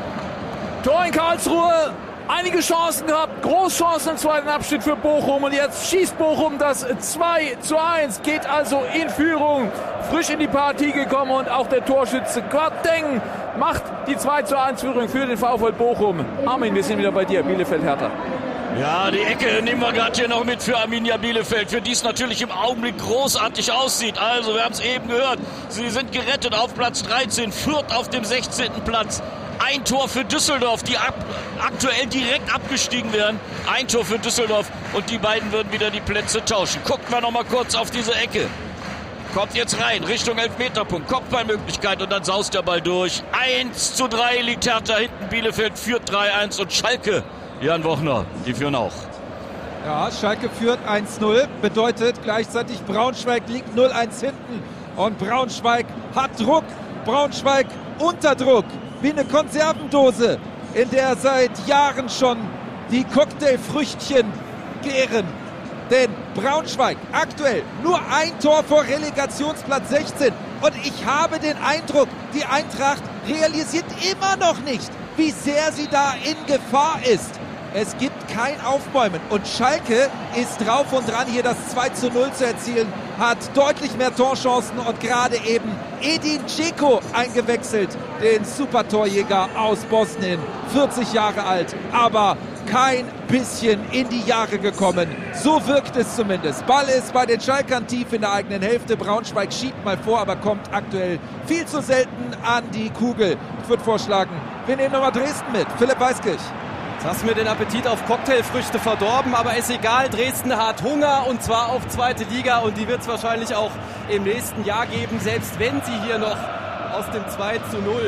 Tor in Karlsruhe. Einige Chancen gehabt, Großchancen im zweiten Abschnitt für Bochum, und jetzt schießt Bochum das zwei zu eins, geht also in Führung, frisch in die Partie gekommen, und auch der Torschütze Quateng macht die zwei zu eins Führung für den VfL Bochum. Armin, wir sind wieder bei dir, Bielefeld-Hertha. Ja, die Ecke nehmen wir gerade hier noch mit für Arminia Bielefeld, für die es natürlich im Augenblick großartig aussieht. Also, wir haben es eben gehört, sie sind gerettet auf Platz dreizehn, Fürth auf dem sechzehnten Platz. Ein Tor für Düsseldorf, die ab, aktuell direkt abgestiegen wären. Ein Tor für Düsseldorf, und die beiden würden wieder die Plätze tauschen. Gucken wir noch mal kurz auf diese Ecke. Kommt jetzt rein, Richtung Elfmeterpunkt, Kopfballmöglichkeit, und dann saust der Ball durch. eins zu drei liegt Hertha hinten, Bielefeld führt drei eins, und Schalke, Jan Wochner, die führen auch. Ja, Schalke führt eins null, bedeutet gleichzeitig Braunschweig liegt null eins hinten, und Braunschweig hat Druck, Braunschweig unter Druck. Wie eine Konservendose, in der seit Jahren schon die Cocktailfrüchtchen gären. Denn Braunschweig aktuell nur ein Tor vor Relegationsplatz sechzehn. Und ich habe den Eindruck, die Eintracht realisiert immer noch nicht, wie sehr sie da in Gefahr ist. Es gibt kein Aufbäumen, und Schalke ist drauf und dran, hier das zwei zu null zu erzielen, hat deutlich mehr Torchancen, und gerade eben Edin Dzeko eingewechselt, den Supertorjäger aus Bosnien, vierzig Jahre alt, aber kein bisschen in die Jahre gekommen. So wirkt es zumindest. Ball ist bei den Schalkern tief in der eigenen Hälfte. Braunschweig schiebt mal vor, aber kommt aktuell viel zu selten an die Kugel. Ich würde vorschlagen, wir nehmen nochmal Dresden mit. Philipp Weiskirch. Jetzt hast du mir den Appetit auf Cocktailfrüchte verdorben, aber ist egal, Dresden hat Hunger, und zwar auf zweite Liga, und die wird es wahrscheinlich auch im nächsten Jahr geben, selbst wenn sie hier noch aus dem zwei zu null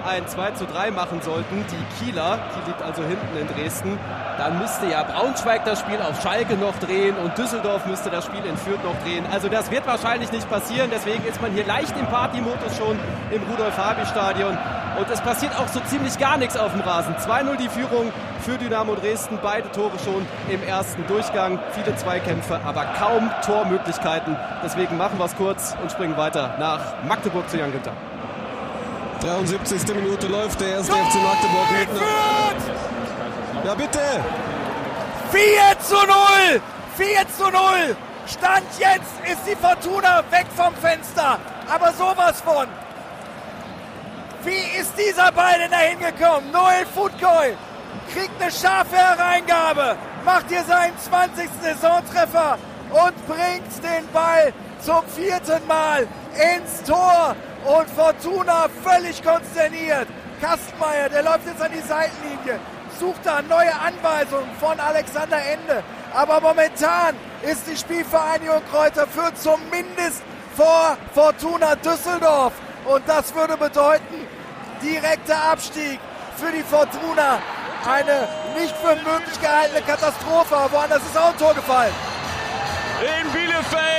ein zwei zu drei machen sollten, die Kieler, die liegt also hinten in Dresden, dann müsste ja Braunschweig das Spiel auf Schalke noch drehen und Düsseldorf müsste das Spiel in Fürth noch drehen. Also das wird wahrscheinlich nicht passieren, deswegen ist man hier leicht im Partymodus schon im Rudolf-Habich-Stadion. Und es passiert auch so ziemlich gar nichts auf dem Rasen. zwei null die Führung für Dynamo Dresden, beide Tore schon im ersten Durchgang. Viele Zweikämpfe, aber kaum Tormöglichkeiten. Deswegen machen wir es kurz und springen weiter nach Magdeburg zu Jan Günther. dreiundsiebzigste Minute läuft der erste F C Magdeburg mit. Ja, bitte! vier zu null! vier zu null! Stand jetzt ist die Fortuna weg vom Fenster. Aber sowas von. Wie ist dieser Ball denn da hingekommen? Noel Futkoi kriegt eine scharfe Hereingabe, macht hier seinen zwanzigsten Saisontreffer und bringt den Ball zum vierten Mal ins Tor. Und Fortuna völlig konsterniert. Kastenmeier, der läuft jetzt an die Seitenlinie, sucht da neue Anweisungen von Alexander Ende. Aber momentan ist die Spielvereinigung Kräuter Fürth zumindest vor Fortuna Düsseldorf. Und das würde bedeuten, direkter Abstieg für die Fortuna. Eine nicht für möglich gehaltene Katastrophe. Woanders ist auch ein Tor gefallen. In Bielefeld.